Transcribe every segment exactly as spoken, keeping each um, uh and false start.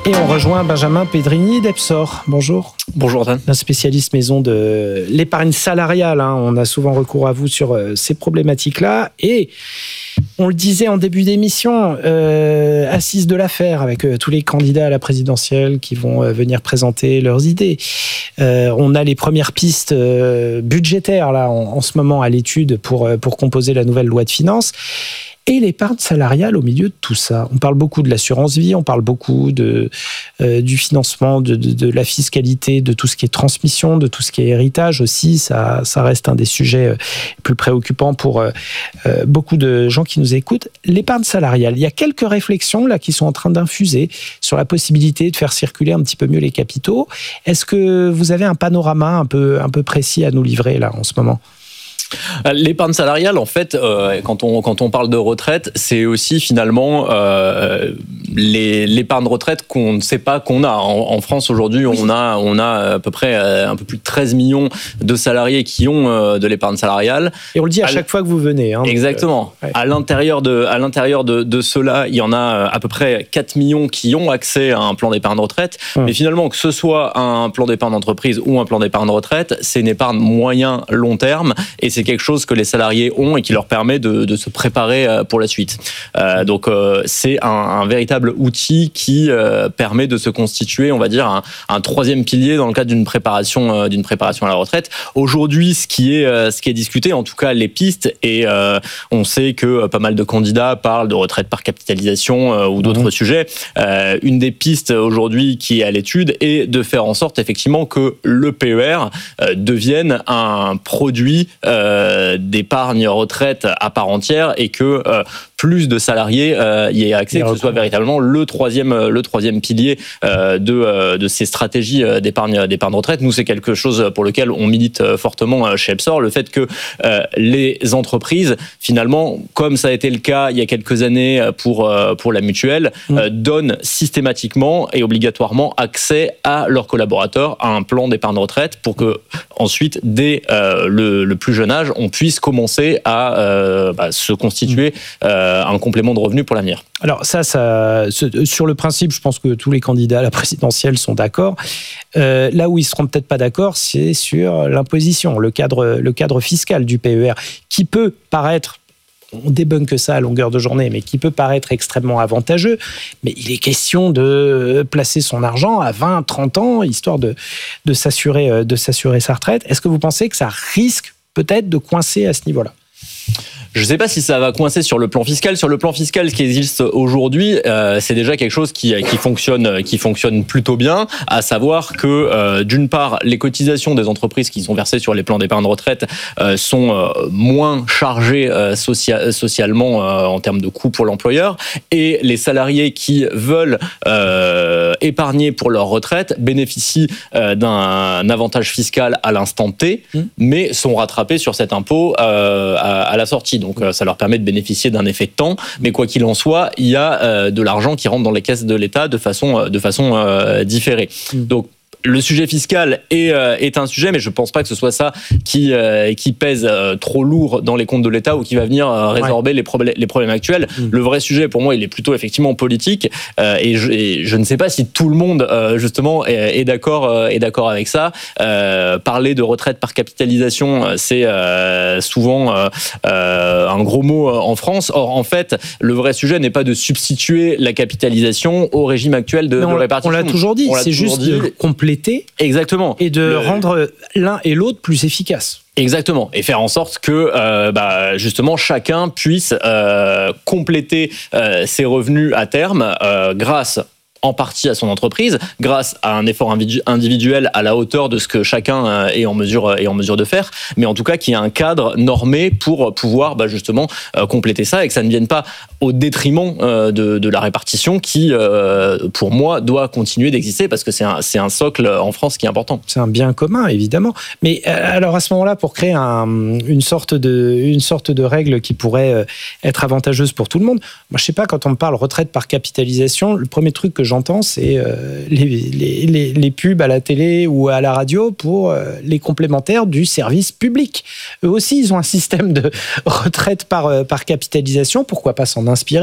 Et on rejoint Benjamin Pedrini d'Epsor. Bonjour. Bonjour Dan. Un spécialiste maison de l'épargne salariale. Hein. On a souvent recours à vous sur euh, ces problématiques-là. Et on le disait en début d'émission, euh, assise de l'affaire avec euh, tous les candidats à la présidentielle qui vont euh, venir présenter leurs idées. Euh, on a les premières pistes euh, budgétaires là en, en ce moment à l'étude pour, euh, pour composer la nouvelle loi de finances. Et l'épargne salariale au milieu de tout ça. On parle beaucoup de l'assurance vie, on parle beaucoup de, euh, du financement, de, de, de la fiscalité, de tout ce qui est transmission, de tout ce qui est héritage aussi. Ça, ça reste un des sujets euh, plus préoccupants pour euh, euh, beaucoup de gens qui nous écoutent. L'épargne salariale, il y a quelques réflexions là qui sont en train d'infuser sur la possibilité de faire circuler un petit peu mieux les capitaux. Est-ce que vous avez un panorama un peu, un peu précis à nous livrer là en ce moment ? L'épargne salariale, en fait, euh, quand on quand on parle de retraite, c'est aussi finalement euh, les, l'épargne de retraite qu'on ne sait pas qu'on a. En, en France aujourd'hui, oui. on a on a à peu près un peu plus de treize millions de salariés qui ont euh, de l'épargne salariale. Et on le dit à, à chaque fois que vous venez. Hein, exactement. Donc, euh, ouais. À l'intérieur de à l'intérieur de, de cela, il y en a à peu près quatre millions qui ont accès à un plan d'épargne de retraite. Hum. Mais finalement, que ce soit un plan d'épargne d'entreprise ou un plan d'épargne de retraite, c'est une épargne moyen long terme et c'est quelque chose que les salariés ont et qui leur permet de, de se préparer pour la suite. Euh, donc euh, c'est un, un véritable outil qui euh, permet de se constituer, on va dire, un, un troisième pilier dans le cadre d'une préparation, euh, d'une préparation à la retraite. Aujourd'hui, ce qui est, euh, ce qui est discuté, en tout cas les pistes, et euh, on sait que pas mal de candidats parlent de retraite par capitalisation euh, ou d'autres mmh. sujets. Euh, une des pistes aujourd'hui qui est à l'étude est de faire en sorte effectivement que le P E R euh, devienne un produit euh, d'épargne retraite à part entière et que euh, plus de salariés euh, y aient accès, que ce soit véritablement le troisième, le troisième pilier euh, de, euh, de ces stratégies d'épargne, d'épargne retraite. Nous, c'est quelque chose pour lequel on milite fortement chez Epsor, le fait que euh, les entreprises, finalement, comme ça a été le cas il y a quelques années pour, pour la mutuelle, mmh. euh, donnent systématiquement et obligatoirement accès à leurs collaborateurs à un plan d'épargne retraite pour que ensuite, dès euh, le, le plus jeune âge, on puisse commencer à euh, bah, se constituer euh, un complément de revenu pour l'avenir. Alors ça, ça, sur le principe, je pense que tous les candidats à la présidentielle sont d'accord. Euh, là où ils seront peut-être pas d'accord, c'est sur l'imposition, le cadre, le cadre fiscal du P E R, qui peut paraître, on débunk que ça à longueur de journée, mais qui peut paraître extrêmement avantageux. Mais il est question de placer son argent à vingt, trente ans, histoire de, de, s'assurer, de s'assurer sa retraite. Est-ce que vous pensez que ça risque peut-être de coincer à ce niveau-là ? Je ne sais pas si ça va coincer sur le plan fiscal. Sur le plan fiscal, ce qui existe aujourd'hui, euh, c'est déjà quelque chose qui, qui fonctionne, qui fonctionne plutôt bien. À savoir que, euh, d'une part, les cotisations des entreprises qui sont versées sur les plans d'épargne de retraite euh, sont euh, moins chargées euh, socia- socialement euh, en termes de coûts pour l'employeur, et les salariés qui veulent euh, épargner pour leur retraite bénéficient euh, d'un avantage fiscal à l'instant T, mmh. mais sont rattrapés sur cet impôt euh, à, à la sortie. Donc ça leur permet de bénéficier d'un effet de temps, mais quoi qu'il en soit, il y a euh, de l'argent qui rentre dans les caisses de l'État de façon, de façon euh, différée. Mmh. Donc le sujet fiscal est, euh, est un sujet, mais je ne pense pas que ce soit ça qui, euh, qui pèse euh, trop lourd dans les comptes de l'État ou qui va venir euh, résorber ouais. les, problèmes, les problèmes actuels. Mmh. Le vrai sujet, pour moi, il est plutôt effectivement politique, euh, et, je, et je ne sais pas si tout le monde, euh, justement, est, est, d'accord, euh, est d'accord avec ça. Euh, parler de retraite par capitalisation, c'est euh, souvent euh, euh, un gros mot en France. Or, en fait, le vrai sujet n'est pas de substituer la capitalisation au régime actuel de, on, de répartition. On l'a toujours dit, l'a c'est toujours juste dit. de compléter. Exactement. Et de le... rendre l'un et l'autre plus efficaces. Exactement, et faire en sorte que euh, bah, justement chacun puisse euh, compléter euh, ses revenus à terme euh, grâce en partie à son entreprise, grâce à un effort individuel à la hauteur de ce que chacun est en mesure, est en mesure de faire, mais en tout cas qu'il y ait un cadre normé pour pouvoir bah, justement euh, compléter ça et que ça ne vienne pas au détriment euh, de, de la répartition qui, euh, pour moi, doit continuer d'exister parce que c'est un, c'est un socle en France qui est important. C'est un bien commun, évidemment. Mais alors à ce moment-là, pour créer un, une, sorte de, une sorte de règle qui pourrait être avantageuse pour tout le monde, moi je ne sais pas, quand on me parle retraite par capitalisation, le premier truc que j'entends, c'est euh, les, les, les, les pubs à la télé ou à la radio pour euh, les complémentaires du service public. Eux aussi, ils ont un système de retraite par, euh, par capitalisation. Pourquoi pas s'en inspirer ?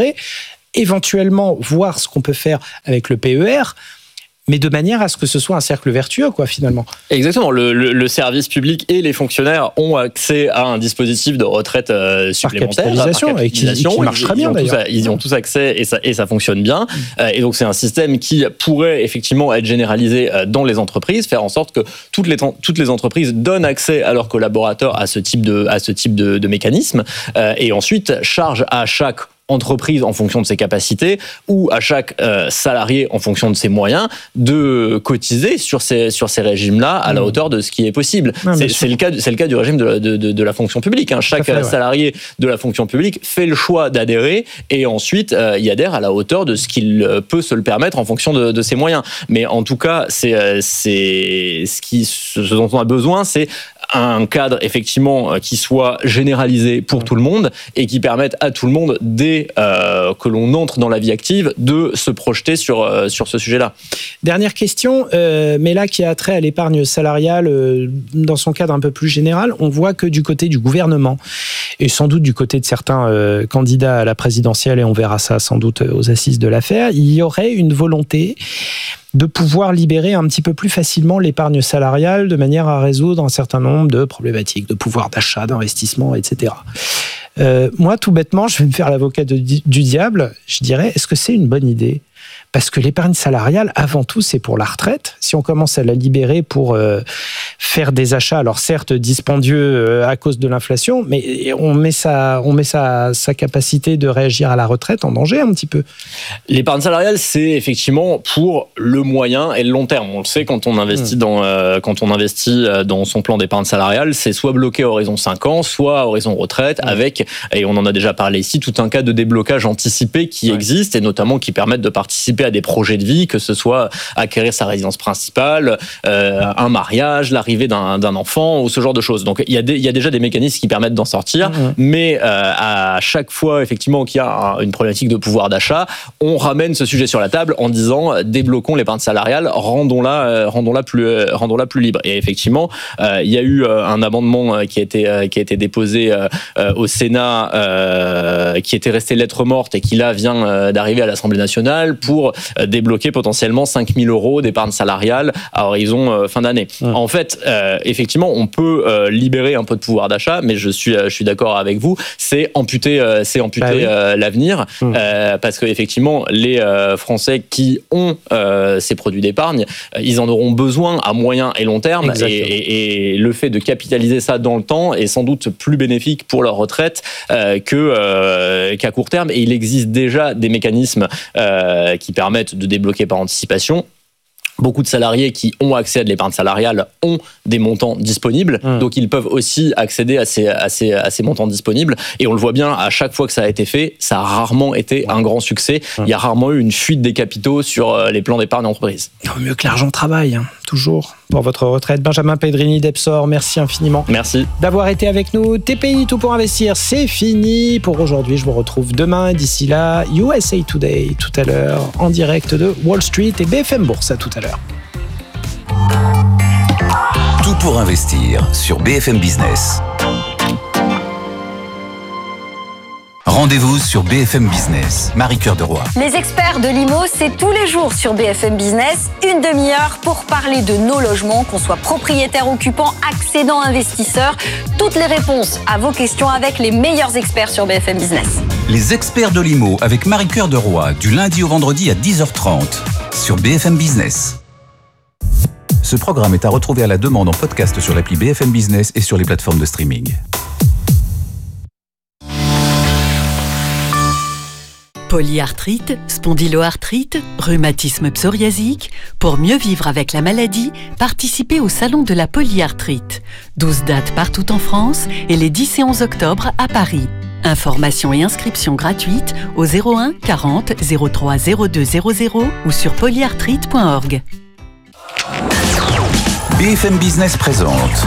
éventuellement voir ce qu'on peut faire avec le P E R, mais de manière à ce que ce soit un cercle vertueux, quoi, finalement. Exactement. Le, le, le service public et les fonctionnaires ont accès à un dispositif de retraite euh, supplémentaire. Par capitalisation, par capitalisation, et qui, qui marche très bien, ils d'ailleurs. À, ils y ont tous accès et ça, et ça fonctionne bien. Mmh. Euh, et donc, c'est un système qui pourrait effectivement être généralisé dans les entreprises, faire en sorte que toutes les, toutes les entreprises donnent accès à leurs collaborateurs à ce type de, à ce type de, de mécanisme. Euh, et ensuite, charge à chaque entreprise en fonction de ses capacités ou à chaque euh, salarié en fonction de ses moyens de cotiser sur ces, sur ces régimes-là à mmh. la hauteur de ce qui est possible. Non, c'est, c'est, le cas, c'est le cas du régime de, de, de, de la fonction publique. Hein. Chaque fait, ouais. salarié de la fonction publique fait le choix d'adhérer et ensuite euh, il adhère à la hauteur de ce qu'il peut se le permettre en fonction de, de ses moyens. Mais en tout cas, c'est, c'est ce, qui, ce dont on a besoin, c'est un cadre effectivement qui soit généralisé pour tout le monde et qui permette à tout le monde, dès euh, que l'on entre dans la vie active, de se projeter sur, euh, sur ce sujet-là. Dernière question, euh, mais là qui a trait à l'épargne salariale euh, dans son cadre un peu plus général, on voit que du côté du gouvernement et sans doute du côté de certains euh, candidats à la présidentielle, et on verra ça sans doute aux assises de l'affaire, il y aurait une volonté de pouvoir libérer un petit peu plus facilement l'épargne salariale de manière à résoudre un certain nombre de problématiques, de pouvoir d'achat, d'investissement, et cetera. Euh, moi, tout bêtement, je vais me faire l'avocat de, du diable, je dirais, est-ce que c'est une bonne idée ? Parce que l'épargne salariale, avant tout, c'est pour la retraite. Si on commence à la libérer pour euh, faire des achats, alors certes dispendieux euh, à cause de l'inflation, mais on met, sa, on met sa, sa capacité de réagir à la retraite en danger un petit peu. L'épargne salariale, c'est effectivement pour le moyen et le long terme. On le sait quand on investit, mmh. dans, euh, quand on investit dans son plan d'épargne salariale, c'est soit bloqué à horizon cinq ans, soit à horizon retraite, mmh. avec, et on en a déjà parlé ici, tout un cas de déblocage anticipé qui ouais. existe et notamment qui permettent de participer à des projets de vie, que ce soit acquérir sa résidence principale, euh, un mariage, l'arrivée d'un, d'un enfant ou ce genre de choses. Donc il y a des, il y a déjà des mécanismes qui permettent d'en sortir, mmh. mais euh, à chaque fois effectivement qu'il y a une problématique de pouvoir d'achat, on ramène ce sujet sur la table en disant débloquons l'épargne salariale, rendons-la, euh, rendons-la plus, euh, rendons-la plus libre. Et effectivement, euh, il y a eu euh, un amendement qui a été, euh, qui a été déposé euh, euh, au Sénat, euh, qui était resté lettre morte et qui là vient euh, d'arriver à l'Assemblée nationale pour débloquer potentiellement cinq mille euros d'épargne salariale à horizon euh, fin d'année. Mmh. En fait, euh, effectivement, on peut euh, libérer un peu de pouvoir d'achat, mais je suis, euh, je suis d'accord avec vous, c'est amputer, euh, c'est amputer bah oui. euh, l'avenir, mmh. euh, parce que effectivement, les euh, Français qui ont euh, ces produits d'épargne, euh, ils en auront besoin à moyen et long terme, et, et, et le fait de capitaliser ça dans le temps est sans doute plus bénéfique pour leur retraite euh, que, euh, qu'à court terme. Et il existe déjà des mécanismes euh, qui permettent de débloquer par anticipation. Beaucoup de salariés qui ont accès à de l'épargne salariale ont des montants disponibles, mmh. donc ils peuvent aussi accéder à ces, à, ces, à ces montants disponibles. Et on le voit bien, à chaque fois que ça a été fait, ça a rarement été un grand succès. Mmh. Il y a rarement eu une fuite des capitaux sur les plans d'épargne d'entreprise. Non, mieux que l'argent travaille, hein, toujours, pour votre retraite. Benjamin Pedrini d'Epsor, merci infiniment. Merci. D'avoir été avec nous. T P I, tout pour investir, c'est fini pour aujourd'hui. Je vous retrouve demain. D'ici là, U S A Today, tout à l'heure, en direct de Wall Street et B F M Bourse, à tout à l'heure. Tout pour investir sur B F M Business. Rendez-vous sur B F M Business. Marie-Cœur de Roy. Les experts de l'I M O, c'est tous les jours sur B F M Business. Une demi-heure pour parler de nos logements, qu'on soit propriétaire, occupant, accédant, investisseur. Toutes les réponses à vos questions avec les meilleurs experts sur B F M Business. Les experts de l'I M O avec Marie-Cœur de Roy, du lundi au vendredi à dix heures trente sur B F M Business. Ce programme est à retrouver à la demande en podcast sur l'appli B F M Business et sur les plateformes de streaming. Polyarthrite, spondyloarthrite, rhumatisme psoriasique. Pour mieux vivre avec la maladie, participez au Salon de la polyarthrite. douze dates partout en France et les dix et onze octobre à Paris. Informations et inscriptions gratuites au zéro un quarante zéro trois zéro deux zéro zéro ou sur polyarthrite point org. B F M Business présente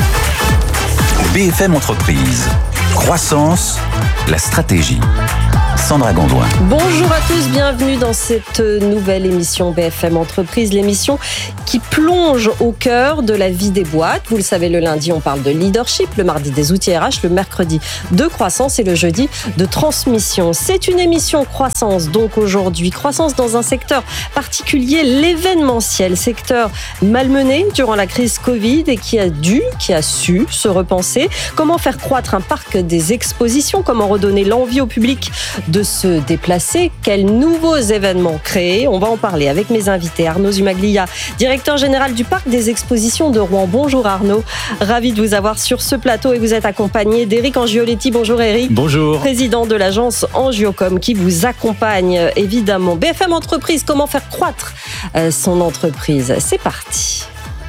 B F M Entreprise. Croissance, la stratégie. Sandra Gondouin. Bonjour à tous, bienvenue dans cette nouvelle émission B F M Entreprise, l'émission qui plonge au cœur de la vie des boîtes. Vous le savez, le lundi, on parle de leadership, le mardi des outils R H, le mercredi de croissance et le jeudi de transmission. C'est une émission croissance, donc aujourd'hui, croissance dans un secteur particulier, l'événementiel, secteur malmené durant la crise Covid et qui a dû, qui a su se repenser. Comment faire croître un parc des expositions, comment redonner l'envie au public de se déplacer, quels nouveaux événements créer. On va en parler avec mes invités. Arnaud Zumaglia, directeur général du parc des expositions de Rouen. Bonjour Arnaud, ravi de vous avoir sur ce plateau et vous êtes accompagné d'Éric Angioletti. Bonjour Éric. Bonjour. Président de l'agence Angiocom qui vous accompagne évidemment. B F M Entreprise, comment faire croître son entreprise. C'est parti.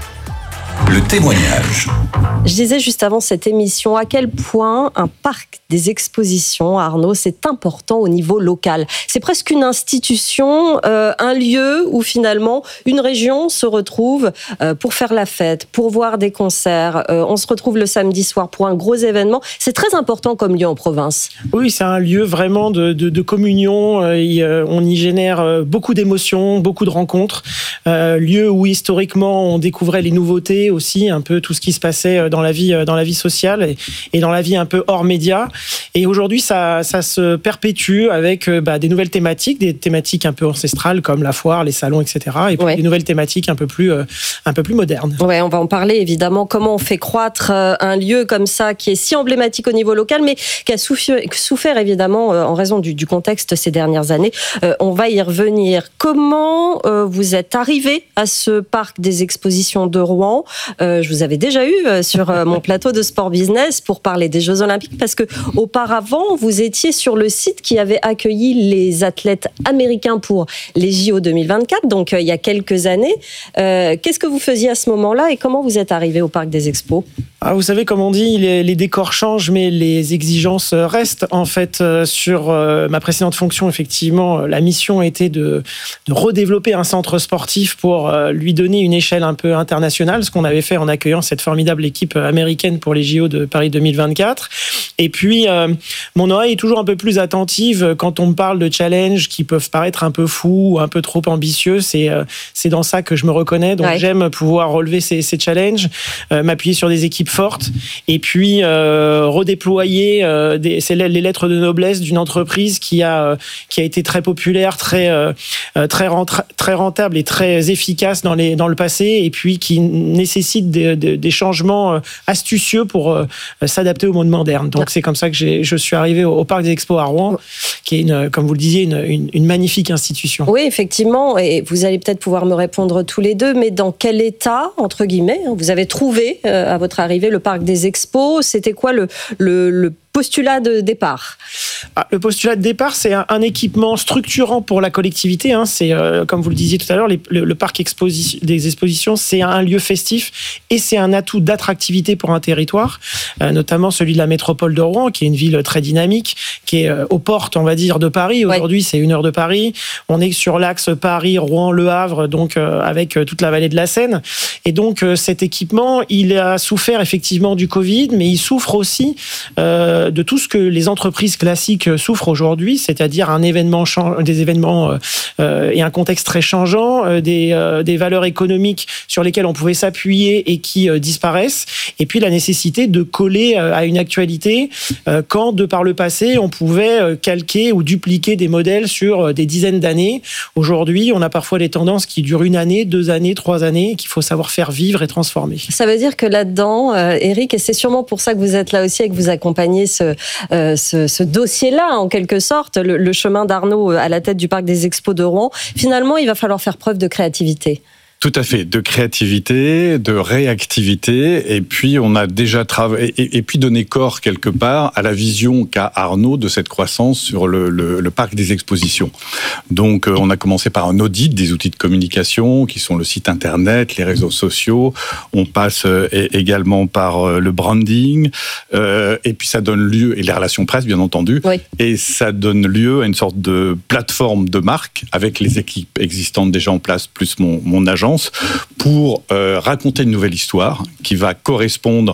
Le témoignage. Je disais juste avant cette émission à quel point un parc des expositions, Arnaud, c'est important au niveau local. C'est presque une institution, euh, un lieu où finalement une région se retrouve euh, pour faire la fête, pour voir des concerts. Euh, on se retrouve le samedi soir pour un gros événement. C'est très important comme lieu en province. Oui, c'est un lieu vraiment de, de, de communion. Euh, et, euh, on y génère euh, beaucoup d'émotions, beaucoup de rencontres. Euh, lieu où historiquement on découvrait les nouveautés aussi, un peu tout ce qui se passait dans la vie, dans la vie sociale et, et dans la vie un peu hors médias. Et aujourd'hui, ça, ça se perpétue avec bah, des nouvelles thématiques, des thématiques un peu ancestrales comme la foire, les salons, et cetera. Et puis ouais. des nouvelles thématiques un peu plus, euh, un peu plus modernes. Ouais, on va en parler évidemment. Comment on fait croître un lieu comme ça qui est si emblématique au niveau local, mais qui a souffert, souffert évidemment en raison du, du contexte ces dernières années. Euh, on va y revenir. Comment euh, vous êtes arrivé à ce parc des expositions de Rouen? Euh, je vous avais déjà eu euh, sur euh, mon plateau de Sport Business pour parler des Jeux Olympiques parce que auparavant, vous étiez sur le site qui avait accueilli les athlètes américains pour les J O deux mille vingt-quatre, donc euh, il y a quelques années. Euh, qu'est-ce que vous faisiez à ce moment-là et comment vous êtes arrivé au parc des expos? Ah, vous savez, comme on dit, les, les décors changent, mais les exigences restent. En fait, euh, sur euh, ma précédente fonction, effectivement, la mission était de, de redévelopper un centre sportif pour euh, lui donner une échelle un peu internationale, ce qu'on avait fait en accueillant cette formidable équipe américaine pour les J O de Paris deux mille vingt-quatre. Et puis, euh, mon oreille est toujours un peu plus attentive quand on me parle de challenges qui peuvent paraître un peu fous ou un peu trop ambitieux. C'est, euh, c'est dans ça que je me reconnais. Donc, ouais. J'aime pouvoir relever ces, ces challenges, euh, m'appuyer sur des équipes fortes et puis euh, redéployer euh, des, c'est les lettres de noblesse d'une entreprise qui a, euh, qui a été très populaire, très, euh, très, rentra- très rentable et très efficace dans, les, dans le passé et puis qui nécessite des, des, des changements astucieux pour euh, s'adapter au monde moderne. Donc, c'est comme ça que j'ai, je suis arrivé au, au Parc des Expos à Rouen, qui est, une, comme vous le disiez, une, une, une magnifique institution. Oui, effectivement, et vous allez peut-être pouvoir me répondre tous les deux, mais dans quel état, entre guillemets, vous avez trouvé euh, à votre arrivée le Parc des Expos? C'était quoi le, le, le postulat de départ? Ah, le postulat de départ, c'est un, un équipement structurant pour la collectivité. Hein. C'est, euh, comme vous le disiez tout à l'heure, les, le, le parc exposi- des expositions, c'est un lieu festif et c'est un atout d'attractivité pour un territoire, euh, notamment celui de la métropole de Rouen, qui est une ville très dynamique, qui est euh, aux portes, on va dire, de Paris. Aujourd'hui, ouais. C'est une heure de Paris. On est sur l'axe Paris-Rouen-Le Havre, donc euh, avec euh, toute la vallée de la Seine. Et donc, euh, cet équipement, il a souffert effectivement du Covid, mais il souffre aussi euh, de tout ce que les entreprises classiques souffrent aujourd'hui, c'est-à-dire un événement, des événements euh, et un contexte très changeant, euh, des, euh, des valeurs économiques sur lesquelles on pouvait s'appuyer et qui euh, disparaissent, et puis la nécessité de coller euh, à une actualité euh, quand, de par le passé, on pouvait euh, calquer ou dupliquer des modèles sur euh, des dizaines d'années. Aujourd'hui, on a parfois des tendances qui durent une année, deux années, trois années, qu'il faut savoir faire vivre et transformer. Ça veut dire que là-dedans, euh, Éric, et c'est sûrement pour ça que vous êtes là aussi et que vous accompagnez ce, euh, ce, ce dossier là, en quelque sorte, le, le chemin d'Arnaud à la tête du Parc des Expos de Rouen, finalement, il va falloir faire preuve de créativité. Tout à fait, de créativité, de réactivité, et puis on a déjà travaillé, et, et puis donné corps quelque part à la vision qu'a Arnaud de cette croissance sur le, le, le parc des expositions. Donc on a commencé par un audit des outils de communication qui sont le site internet, les réseaux sociaux, on passe également par le branding, euh, et puis ça donne lieu, et les relations presse bien entendu, oui. Et ça donne lieu à une sorte de plateforme de marque avec les équipes existantes déjà en place, plus mon, mon agent, pour euh, raconter une nouvelle histoire qui va correspondre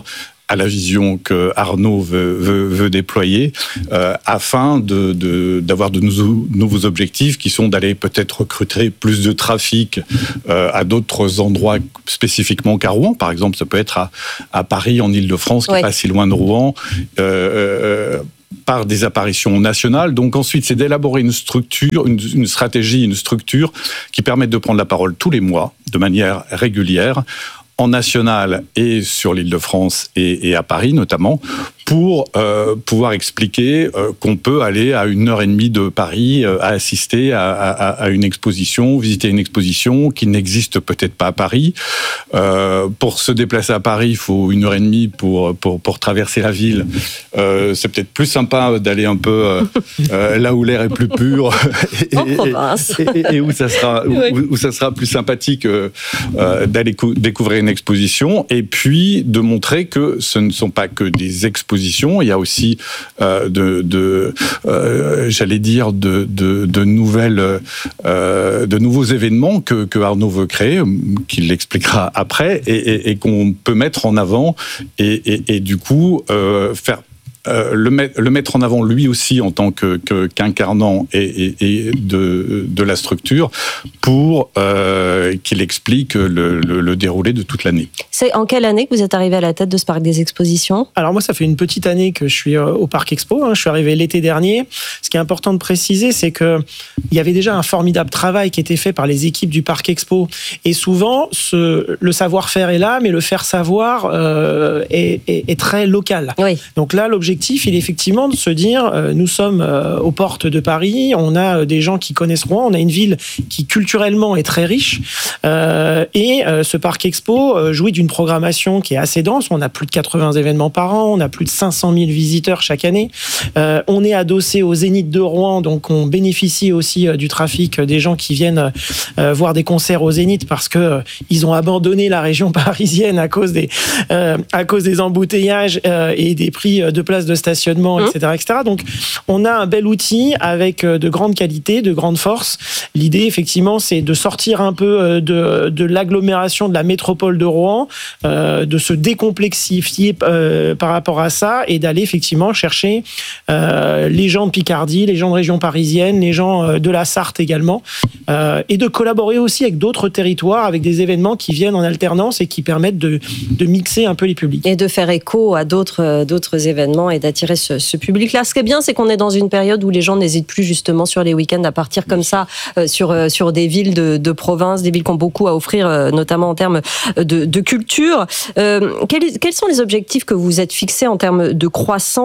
à la vision que Arnaud veut, veut, veut déployer, euh, afin de, de, d'avoir de nouveaux, nouveaux objectifs qui sont d'aller peut-être recruter plus de trafic euh, à d'autres endroits spécifiquement qu'à Rouen. Par exemple, ça peut être à, à Paris, en Île-de-France, qui n'est ouais. pas si loin de Rouen, euh, euh, par des apparitions nationales. Donc ensuite, c'est d'élaborer une structure, une, une stratégie, une structure qui permette de prendre la parole tous les mois, de manière régulière, en national et sur l'Île-de-France et, et à Paris notamment, pour euh, pouvoir expliquer euh, qu'on peut aller à une heure et demie de Paris euh, à assister à, à, à une exposition, visiter une exposition qui n'existe peut-être pas à Paris. Euh, pour se déplacer à Paris, il faut une heure et demie pour, pour, pour traverser la ville. Euh, c'est peut-être plus sympa d'aller un peu euh, euh, là où l'air est plus pur et, en province. et, et, et où, ça sera, où, oui. où ça sera plus sympathique euh, euh, d'aller cou- découvrir une exposition, et puis de montrer que ce ne sont pas que des expositions. Il y a aussi euh, de, de euh, j'allais dire, de, de, de nouvelles, euh, de nouveaux événements que, que Arnaud veut créer, qu'il l'expliquera après, et, et, et qu'on peut mettre en avant, et, et, et du coup euh, faire. Euh, le, met, le mettre en avant lui aussi en tant que, que, qu'incarnant et, et, et de, de la structure pour euh, qu'il explique le, le, le déroulé de toute l'année. C'est en quelle année que vous êtes arrivé à la tête de ce parc des expositions ? Alors moi, ça fait une petite année que je suis au Parc Expo. Hein. Je suis arrivé l'été dernier. Ce qui est important de préciser, c'est qu'il y avait déjà un formidable travail qui était fait par les équipes du Parc Expo. Et souvent, ce, le savoir-faire est là, mais le faire savoir euh, est, est, est très local. Oui. Donc là, l'objectif, il est effectivement de se dire, euh, nous sommes euh, aux portes de Paris, on a euh, des gens qui connaissent Rouen, on a une ville qui culturellement est très riche, euh, et euh, ce Parc Expo euh, jouit d'une programmation qui est assez dense. On a plus de quatre-vingts événements par an, on a plus de cinq cent mille visiteurs chaque année. Euh, on est adossé au Zénith de Rouen, donc on bénéficie aussi euh, du trafic des gens qui viennent euh, voir des concerts au Zénith parce que euh, ils ont abandonné la région parisienne à cause des, euh, à cause des embouteillages euh, et des prix de place de stationnement, et cetera, et cetera. Donc, on a un bel outil avec de grandes qualités, de grandes forces. L'idée, effectivement, c'est de sortir un peu de, de l'agglomération de la métropole de Rouen, euh, de se décomplexifier euh, par rapport à ça et d'aller effectivement chercher euh, les gens de Picardie, les gens de région parisienne, les gens de la Sarthe également, euh, et de collaborer aussi avec d'autres territoires, avec des événements qui viennent en alternance et qui permettent de, de mixer un peu les publics. Et de faire écho à d'autres, d'autres événements et d'attirer ce, ce public-là. Ce qui est bien, c'est qu'on est dans une période où les gens n'hésitent plus justement sur les week-ends à partir comme ça euh, sur, euh, sur des villes de, de province, des villes qui ont beaucoup à offrir, euh, notamment en termes de, de culture. Euh, quels, quels sont les objectifs que vous êtes fixés en termes de croissance ?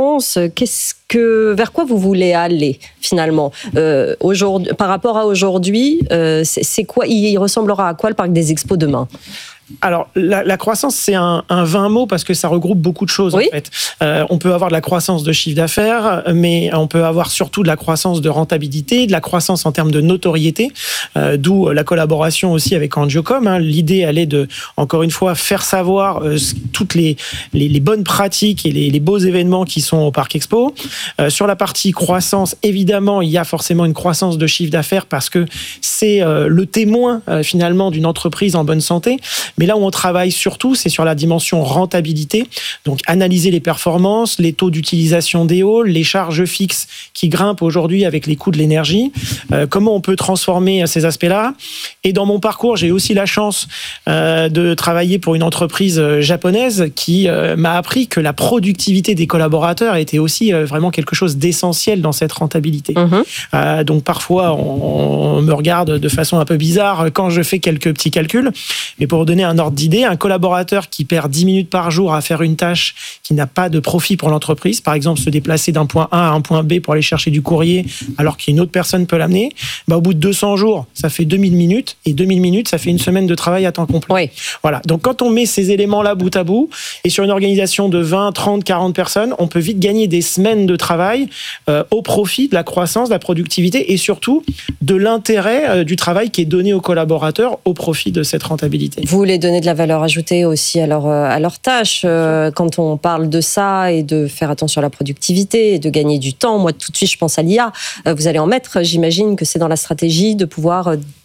Qu'est-ce que, vers quoi vous voulez aller finalement euh, aujourd'hui, par rapport à aujourd'hui, euh, c'est, c'est quoi, il ressemblera à quoi le Parc des Expos demain ? Alors, la, la croissance, c'est un, un vain mot parce que ça regroupe beaucoup de choses, oui. en fait. Euh, on peut avoir de la croissance de chiffre d'affaires, mais on peut avoir surtout de la croissance de rentabilité, de la croissance en termes de notoriété, euh, d'où la collaboration aussi avec Angiocom. Hein. L'idée, elle est de, encore une fois, faire savoir euh, toutes les, les, les bonnes pratiques et les, les beaux événements qui sont au Parc Expo. Euh, sur la partie croissance, évidemment, il y a forcément une croissance de chiffre d'affaires parce que c'est euh, le témoin, euh, finalement, d'une entreprise en bonne santé. Mais là où on travaille surtout, c'est sur la dimension rentabilité. Donc, analyser les performances, les taux d'utilisation des halls, les charges fixes qui grimpent aujourd'hui avec les coûts de l'énergie. Euh, comment on peut transformer ces aspects-là ? Et dans mon parcours, j'ai aussi la chance euh, de travailler pour une entreprise japonaise qui euh, m'a appris que la productivité des collaborateurs était aussi euh, vraiment quelque chose d'essentiel dans cette rentabilité. Mmh. Euh, donc, parfois, on, on me regarde de façon un peu bizarre quand je fais quelques petits calculs. Mais pour donner un ordre d'idée, un collaborateur qui perd dix minutes par jour à faire une tâche qui n'a pas de profit pour l'entreprise, par exemple se déplacer d'un point A à un point B pour aller chercher du courrier alors qu'une autre personne peut l'amener, bah au bout de deux cents jours, ça fait deux mille minutes, et deux mille minutes, ça fait une semaine de travail à temps complet. Oui. Voilà. Donc quand on met ces éléments-là bout à bout, et sur une organisation de vingt, trente, quarante personnes, on peut vite gagner des semaines de travail euh, au profit de la croissance, de la productivité et surtout de l'intérêt euh, du travail qui est donné aux collaborateurs au profit de cette rentabilité. Vous voulez donner de la valeur ajoutée aussi à leur, à leur tâche. Euh, quand on parle de ça et de faire attention à la productivité et de gagner du temps, moi tout de suite je pense à l'I A. Euh, vous allez en mettre, j'imagine que c'est dans la stratégie de pouvoir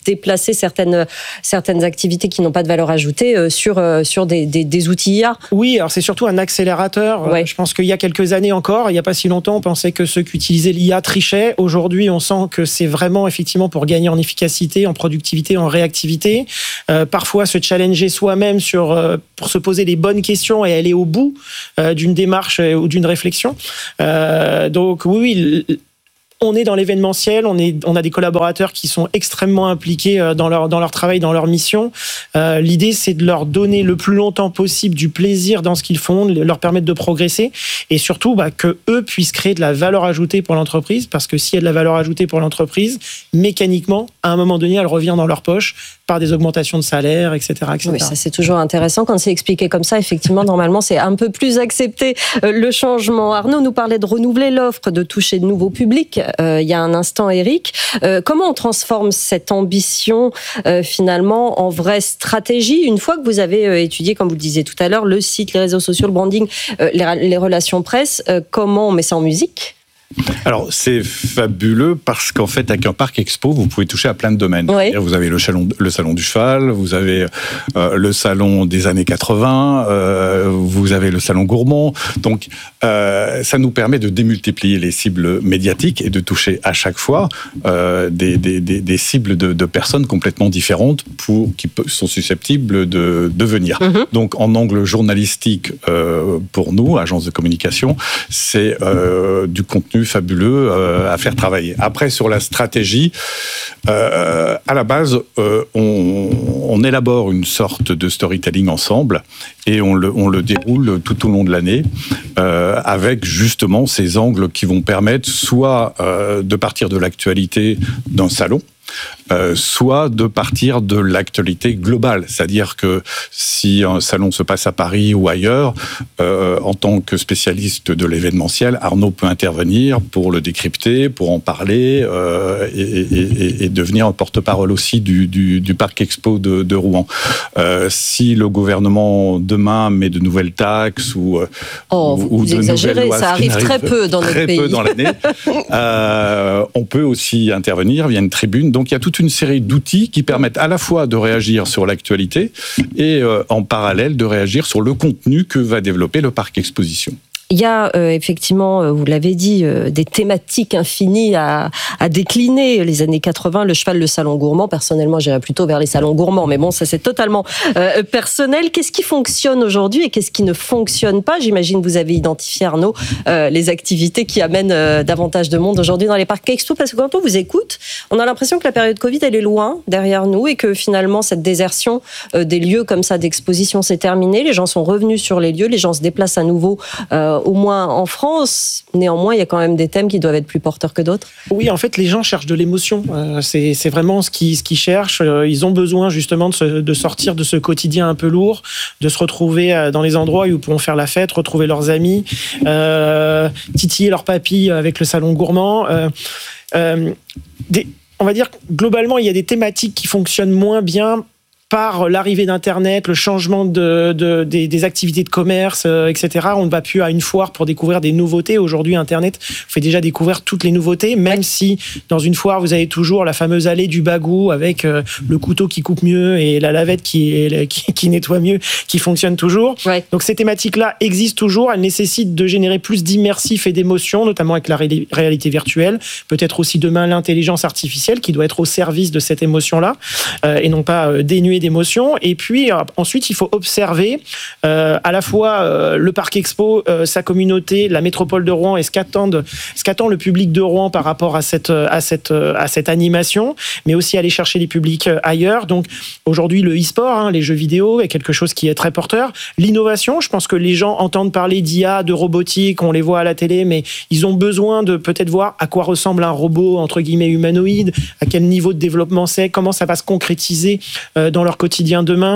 déplacer certaines, certaines activités qui n'ont pas de valeur ajoutée euh, sur, euh, sur des, des, des outils I A. Oui, alors c'est surtout un accélérateur. Ouais. Je pense qu'il y a quelques années encore, il n'y a pas si longtemps, on pensait que ceux qui utilisaient l'I A trichaient. Aujourd'hui, on sent que c'est vraiment effectivement pour gagner en efficacité, en productivité, en réactivité. Euh, parfois, se challenger soi-même sur, euh, pour se poser les bonnes questions et aller au bout euh, d'une démarche ou d'une réflexion. Euh, donc oui, oui, on est dans l'événementiel, on, est, on a des collaborateurs qui sont extrêmement impliqués dans leur, dans leur travail, dans leur mission. Euh, l'idée, c'est de leur donner le plus longtemps possible du plaisir dans ce qu'ils font, de leur permettre de progresser et surtout bah, qu'eux puissent créer de la valeur ajoutée pour l'entreprise, parce que s'il y a de la valeur ajoutée pour l'entreprise, mécaniquement, à un moment donné, elle revient dans leur poche par des augmentations de salaire, et cetera, et cetera. Oui, ça c'est toujours intéressant. Quand c'est expliqué comme ça, effectivement, normalement, c'est un peu plus accepté euh, le changement. Arnaud nous parlait de renouveler l'offre, de toucher de nouveaux publics. Euh, il y a un instant, Eric. Euh, comment on transforme cette ambition, euh, finalement, en vraie stratégie, une fois que vous avez euh, étudié, comme vous le disiez tout à l'heure, le site, les réseaux sociaux, le branding, euh, les, les relations presse, euh, comment on met ça en musique ? Alors, c'est fabuleux parce qu'en fait, avec un parc expo, vous pouvez toucher à plein de domaines. Oui. Vous avez le salon, le salon du cheval, vous avez euh, le salon des années quatre-vingts, euh, vous avez le salon gourmand. Donc, euh, ça nous permet de démultiplier les cibles médiatiques et de toucher à chaque fois euh, des, des, des, des cibles de, de personnes complètement différentes pour, qui sont susceptibles de, de venir. Mm-hmm. Donc, en angle journalistique, euh, pour nous, agence de communication, c'est euh, du contenu fabuleux euh, à faire travailler. Après, sur la stratégie, euh, à la base, euh, on, on élabore une sorte de storytelling ensemble et on le, on le déroule tout au long de l'année euh, avec justement ces angles qui vont permettre soit euh, de partir de l'actualité d'un salon, Euh, soit de partir de l'actualité globale. C'est-à-dire que si un salon se passe à Paris ou ailleurs, euh, en tant que spécialiste de l'événementiel, Arnaud peut intervenir pour le décrypter, pour en parler euh, et, et, et devenir un porte-parole aussi du, du, du Parc Expo de, de Rouen. Euh, si le gouvernement demain met de nouvelles taxes ou, oh, ou, ou de nouvelles lois, ça arrive très peu dans notre très pays. Peu dans l'année, euh, on peut aussi intervenir via une tribune. Donc il y a toute une série d'outils qui permettent à la fois de réagir sur l'actualité et euh, en parallèle de réagir sur le contenu que va développer le parc exposition. Il y a euh, effectivement, vous l'avez dit, euh, des thématiques infinies à, à décliner. Les années quatre-vingts, le cheval, le salon gourmand. Personnellement, j'irais plutôt vers les salons gourmands, mais bon, ça c'est totalement euh, personnel. Qu'est-ce qui fonctionne aujourd'hui et qu'est-ce qui ne fonctionne pas ? J'imagine que vous avez identifié, Arnaud, euh, les activités qui amènent euh, davantage de monde aujourd'hui dans les parcs expo, parce que quand on vous écoute, on a l'impression que la période Covid, elle est loin derrière nous et que finalement, cette désertion euh, des lieux comme ça d'exposition s'est terminée. Les gens sont revenus sur les lieux, les gens se déplacent à nouveau euh, au moins en France. Néanmoins, il y a quand même des thèmes qui doivent être plus porteurs que d'autres. Oui, en fait, les gens cherchent de l'émotion. Euh, c'est, c'est vraiment ce qu'ils, ce qu'ils cherchent. Euh, ils ont besoin justement de, se, de sortir de ce quotidien un peu lourd, de se retrouver dans les endroits où ils pourront faire la fête, retrouver leurs amis, euh, titiller leurs papilles avec le salon gourmand. Euh, euh, des, on va dire, globalement, il y a des thématiques qui fonctionnent moins bien par l'arrivée d'Internet, le changement de, de, des, des activités de commerce, euh, et cetera. On ne va plus à une foire pour découvrir des nouveautés. Aujourd'hui, Internet fait déjà découvrir toutes les nouveautés, même si dans une foire, vous avez toujours la fameuse allée du bagou avec euh, le couteau qui coupe mieux et la lavette qui, est, qui, qui nettoie mieux, qui fonctionne toujours. Ouais. Donc ces thématiques-là existent toujours. Elles nécessitent de générer plus d'immersif et d'émotion, notamment avec la ré- réalité virtuelle. Peut-être aussi demain l'intelligence artificielle qui doit être au service de cette émotion-là euh, et non pas euh, dénuée d'émotion. Et puis euh, ensuite, il faut observer euh, à la fois euh, le parc expo, euh, sa communauté, la métropole de Rouen et ce qu'attendent, ce qu'attend le public de Rouen par rapport à cette à cette à cette animation, mais aussi aller chercher les publics ailleurs. Donc aujourd'hui, le e-sport, hein, les jeux vidéo est quelque chose qui est très porteur. L'innovation, je pense que les gens entendent parler d'I A, de robotique, on les voit à la télé, mais ils ont besoin de peut-être voir à quoi ressemble un robot entre guillemets humanoïde, à quel niveau de développement c'est, comment ça va se concrétiser euh, dans leur quotidien demain.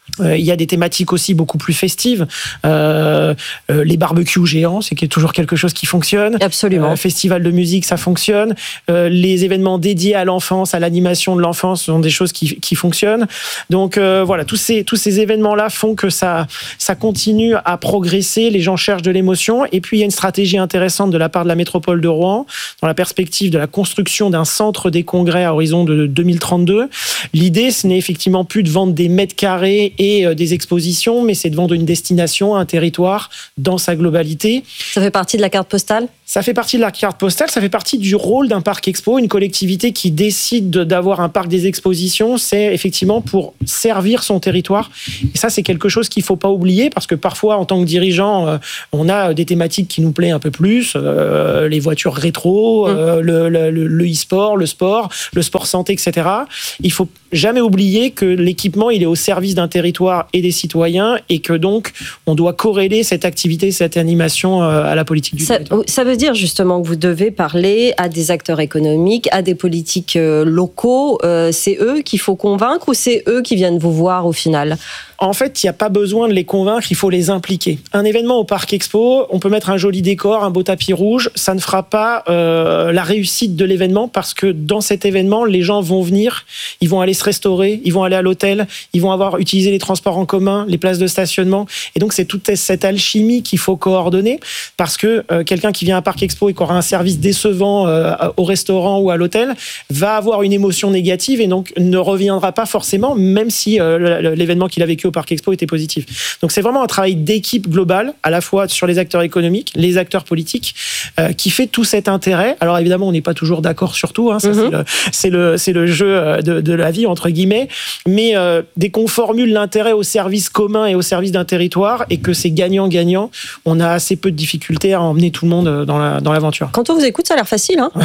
Euh, il y a des thématiques aussi beaucoup plus festives. Euh, euh, les barbecues géants, c'est toujours quelque chose qui fonctionne. Absolument. Euh, festival de musique, ça fonctionne. Euh, les événements dédiés à l'enfance, à l'animation de l'enfance, sont des choses qui, qui fonctionnent. Donc euh, voilà, tous ces, tous ces événements-là font que ça, ça continue à progresser. Les gens cherchent de l'émotion. Et puis il y a une stratégie intéressante de la part de la métropole de Rouen, dans la perspective de la construction d'un centre des congrès à horizon de deux mille trente-deux. L'idée, ce n'est effectivement plus de vendre des mètres carrés et des expositions, mais c'est de vendre une destination, un territoire dans sa globalité. Ça fait partie de la carte postale ? Ça fait partie de la carte postale, ça fait partie du rôle d'un parc expo. Une collectivité qui décide d'avoir un parc des expositions, c'est effectivement pour servir son territoire. Et ça, c'est quelque chose qu'il ne faut pas oublier, parce que parfois, en tant que dirigeant, on a des thématiques qui nous plaisent un peu plus, euh, les voitures rétro, euh, le, le, le e-sport, le sport, le sport santé, et cetera. Il ne faut jamais oublier que l'équipement, il est au service d'un territoire et des citoyens, et que donc, on doit corréler cette activité, cette animation à la politique du ça, territoire. Ça veut dire justement que vous devez parler à des acteurs économiques, à des politiques locaux. Euh, c'est eux qu'il faut convaincre ou c'est eux qui viennent vous voir au final ? En fait, il n'y a pas besoin de les convaincre, il faut les impliquer. Un événement au Parc Expo, on peut mettre un joli décor, un beau tapis rouge, ça ne fera pas euh, la réussite de l'événement, parce que dans cet événement, les gens vont venir, ils vont aller se restaurer, ils vont aller à l'hôtel, ils vont avoir utilisé les transports en commun, les places de stationnement. Et donc, c'est toute cette alchimie qu'il faut coordonner, parce que euh, quelqu'un qui vient à Parc Expo et qui aura un service décevant euh, au restaurant ou à l'hôtel va avoir une émotion négative et donc ne reviendra pas forcément, même si euh, l'événement qu'il a vécu au Parc Expo était positif. Donc c'est vraiment un travail d'équipe globale, à la fois sur les acteurs économiques, les acteurs politiques, euh, qui fait tout cet intérêt. Alors évidemment, on n'est pas toujours d'accord sur tout, hein, ça, mm-hmm. c'est, le, c'est, le, c'est le jeu de, de la vie, entre guillemets, mais euh, dès qu'on formule l'intérêt au service commun et au service d'un territoire, et que c'est gagnant-gagnant, on a assez peu de difficultés à emmener tout le monde dans, la, dans l'aventure. Quand on vous écoute, ça a l'air facile, hein.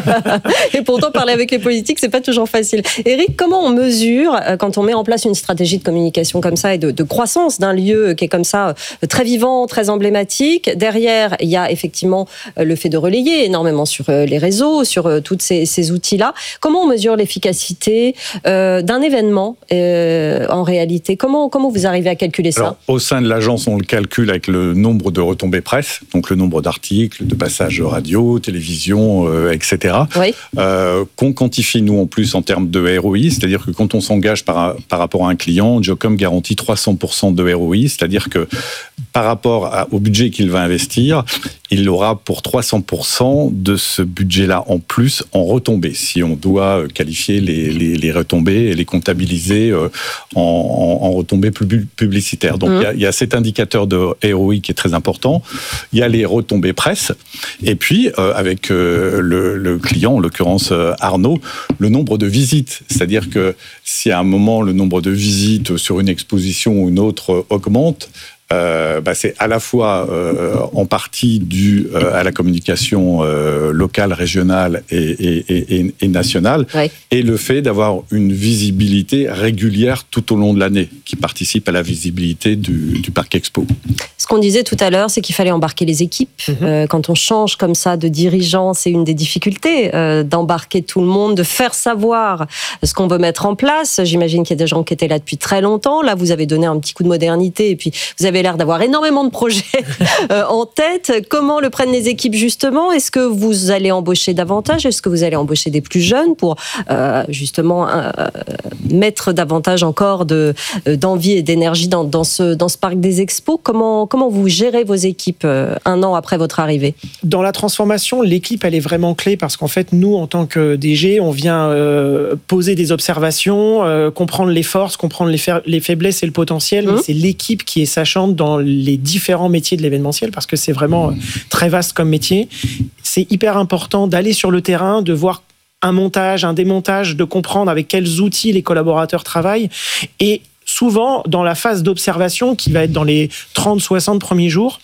Et pourtant, parler avec les politiques, c'est pas toujours facile. Éric, comment on mesure, quand on met en place une stratégie de communication comme ça et de, de croissance d'un lieu qui est comme ça, très vivant, très emblématique. Derrière, il y a effectivement le fait de relayer énormément sur les réseaux, sur tous ces, ces outils-là. Comment on mesure l'efficacité euh, d'un événement euh, en réalité ? Comment, comment vous arrivez à calculer ça ? Alors, au sein de l'agence, on le calcule avec le nombre de retombées presse, donc le nombre d'articles, de passages radio, télévision, euh, et cetera. Oui. Euh, qu'on quantifie, nous, en plus, en termes de R O I, c'est-à-dire que quand on s'engage par, par rapport à un client, Geocom garantit trois cents pour cent de R O I, c'est-à-dire que par rapport à, au budget qu'il va investir, il aura pour trois cents pour cent de ce budget-là en plus en retombées, si on doit qualifier les, les, les retombées et les comptabiliser en, en, en retombées publicitaires. Donc, mmh. il, y a, il y a cet indicateur de R O I qui est très important. Il y a les retombées presse. Et puis, euh, avec euh, le, le client, en l'occurrence euh, Arnaud, le nombre de visites. C'est-à-dire que si à un moment, le nombre de visites sur une exposition ou une autre augmente, Euh, bah c'est à la fois euh, en partie dû euh, à la communication euh, locale, régionale et, et, et, et nationale, ouais. et le fait d'avoir une visibilité régulière tout au long de l'année, qui participe à la visibilité du, du Parc Expo. Ce qu'on disait tout à l'heure, c'est qu'il fallait embarquer les équipes. Mmh. Euh, quand on change comme ça de dirigeant, c'est une des difficultés euh, d'embarquer tout le monde, de faire savoir ce qu'on veut mettre en place. J'imagine qu'il y a des gens qui étaient là depuis très longtemps. Là, vous avez donné un petit coup de modernité et puis vous avez l'air d'avoir énormément de projets euh, en tête. Comment le prennent les équipes justement ? Est-ce que vous allez embaucher davantage ? Est-ce que vous allez embaucher des plus jeunes pour euh, justement euh, mettre davantage encore de, d'envie et d'énergie dans, dans, ce, dans ce parc des expos ? Comment, comment vous gérez vos équipes euh, un an après votre arrivée ? Dans la transformation, l'équipe, elle est vraiment clé parce qu'en fait, nous, en tant que D G, on vient euh, poser des observations, euh, comprendre les forces, comprendre les, fa- les faiblesses et le potentiel, mmh. mais c'est l'équipe qui est sachante dans les différents métiers de l'événementiel parce que c'est vraiment très vaste comme métier. C'est hyper important d'aller sur le terrain, de voir un montage, un démontage, de comprendre avec quels outils les collaborateurs travaillent et souvent, dans la phase d'observation, qui va être dans les trente soixante premiers jours,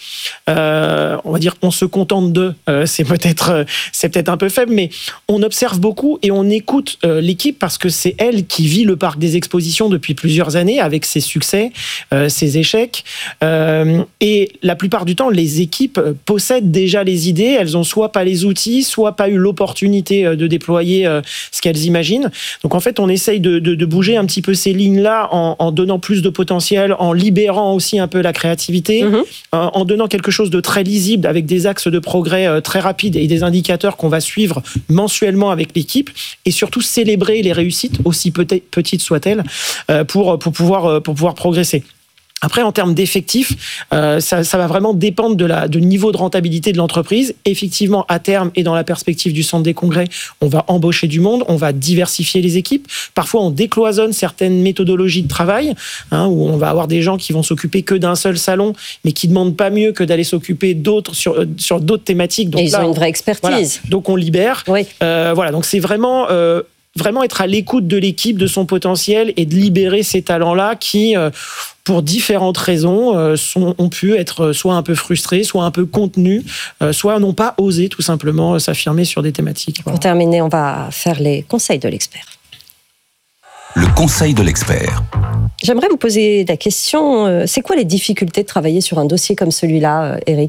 euh, on va dire on se contente de, euh, c'est, peut-être, euh, c'est peut-être un peu faible, mais on observe beaucoup et on écoute euh, l'équipe parce que c'est elle qui vit le parc des expositions depuis plusieurs années avec ses succès, euh, ses échecs. Euh, et la plupart du temps, les équipes possèdent déjà les idées. Elles ont soit pas les outils, soit pas eu l'opportunité de déployer euh, ce qu'elles imaginent. Donc en fait, on essaye de, de, de bouger un petit peu ces lignes-là en, en donnant plus de potentiel, en libérant aussi un peu la créativité, mmh. euh, en donnant quelque chose de très lisible avec des axes de progrès euh, très rapides et des indicateurs qu'on va suivre mensuellement avec l'équipe, et surtout célébrer les réussites, aussi petites soient-elles, euh, pour, pour, pouvoir, pour pouvoir progresser. Après, en termes d'effectifs, euh, ça, ça va vraiment dépendre de la, du niveau de rentabilité de l'entreprise. Effectivement, à terme et dans la perspective du centre des congrès, on va embaucher du monde, on va diversifier les équipes. Parfois, on décloisonne certaines méthodologies de travail, hein, où on va avoir des gens qui vont s'occuper que d'un seul salon, mais qui demandent pas mieux que d'aller s'occuper d'autres sur, sur d'autres thématiques. Donc et ils là, ont une on, vraie expertise. Voilà, donc on libère. Oui. Euh, voilà, donc c'est vraiment... Euh, vraiment être à l'écoute de l'équipe, de son potentiel, et de libérer ces talents-là qui, euh, pour différentes raisons, euh, sont, ont pu être soit un peu frustrés, soit un peu contenus, euh, soit n'ont pas osé tout simplement s'affirmer sur des thématiques. Voilà. Pour terminer, on va faire les conseils de l'expert. Le conseil de l'expert. J'aimerais vous poser la question, euh, c'est quoi les difficultés de travailler sur un dossier comme celui-là, euh, Eric ?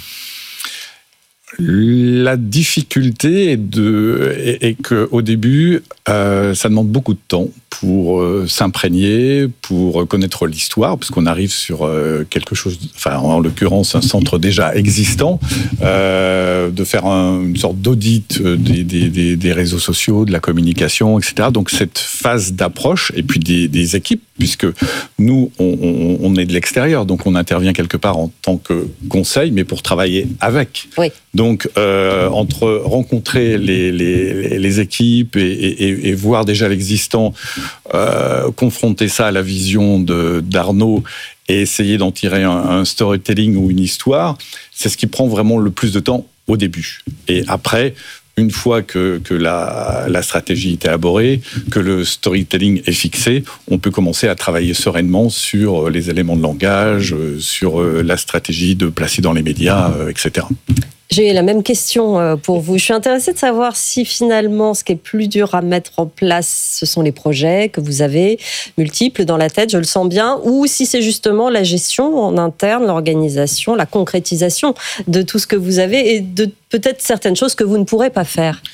La difficulté est, de, est, est qu'au début, euh, ça demande beaucoup de temps pour euh, s'imprégner, pour connaître l'histoire, parce qu'on arrive sur euh, quelque chose, enfin en l'occurrence un centre déjà existant, euh, de faire un, une sorte d'audit des, des, des réseaux sociaux, de la communication, et cetera. Donc cette phase d'approche, et puis des, des équipes, puisque nous, on, on, on est de l'extérieur, donc on intervient quelque part en tant que conseil, mais pour travailler avec. Oui. Donc, euh, entre rencontrer les, les, les équipes et, et, et voir déjà l'existant, euh, confronter ça à la vision de, d'Arnaud et essayer d'en tirer un, un storytelling ou une histoire, c'est ce qui prend vraiment le plus de temps au début. Et après, une fois que, que la, la stratégie est élaborée, que le storytelling est fixé, on peut commencer à travailler sereinement sur les éléments de langage, sur la stratégie de placer dans les médias, et cetera. J'ai la même question pour vous. Je suis intéressée de savoir si finalement ce qui est plus dur à mettre en place, ce sont les projets que vous avez, multiples dans la tête, je le sens bien, ou si c'est justement la gestion en interne, l'organisation, la concrétisation de tout ce que vous avez et de peut-être certaines choses que vous ne pourrez pas faire.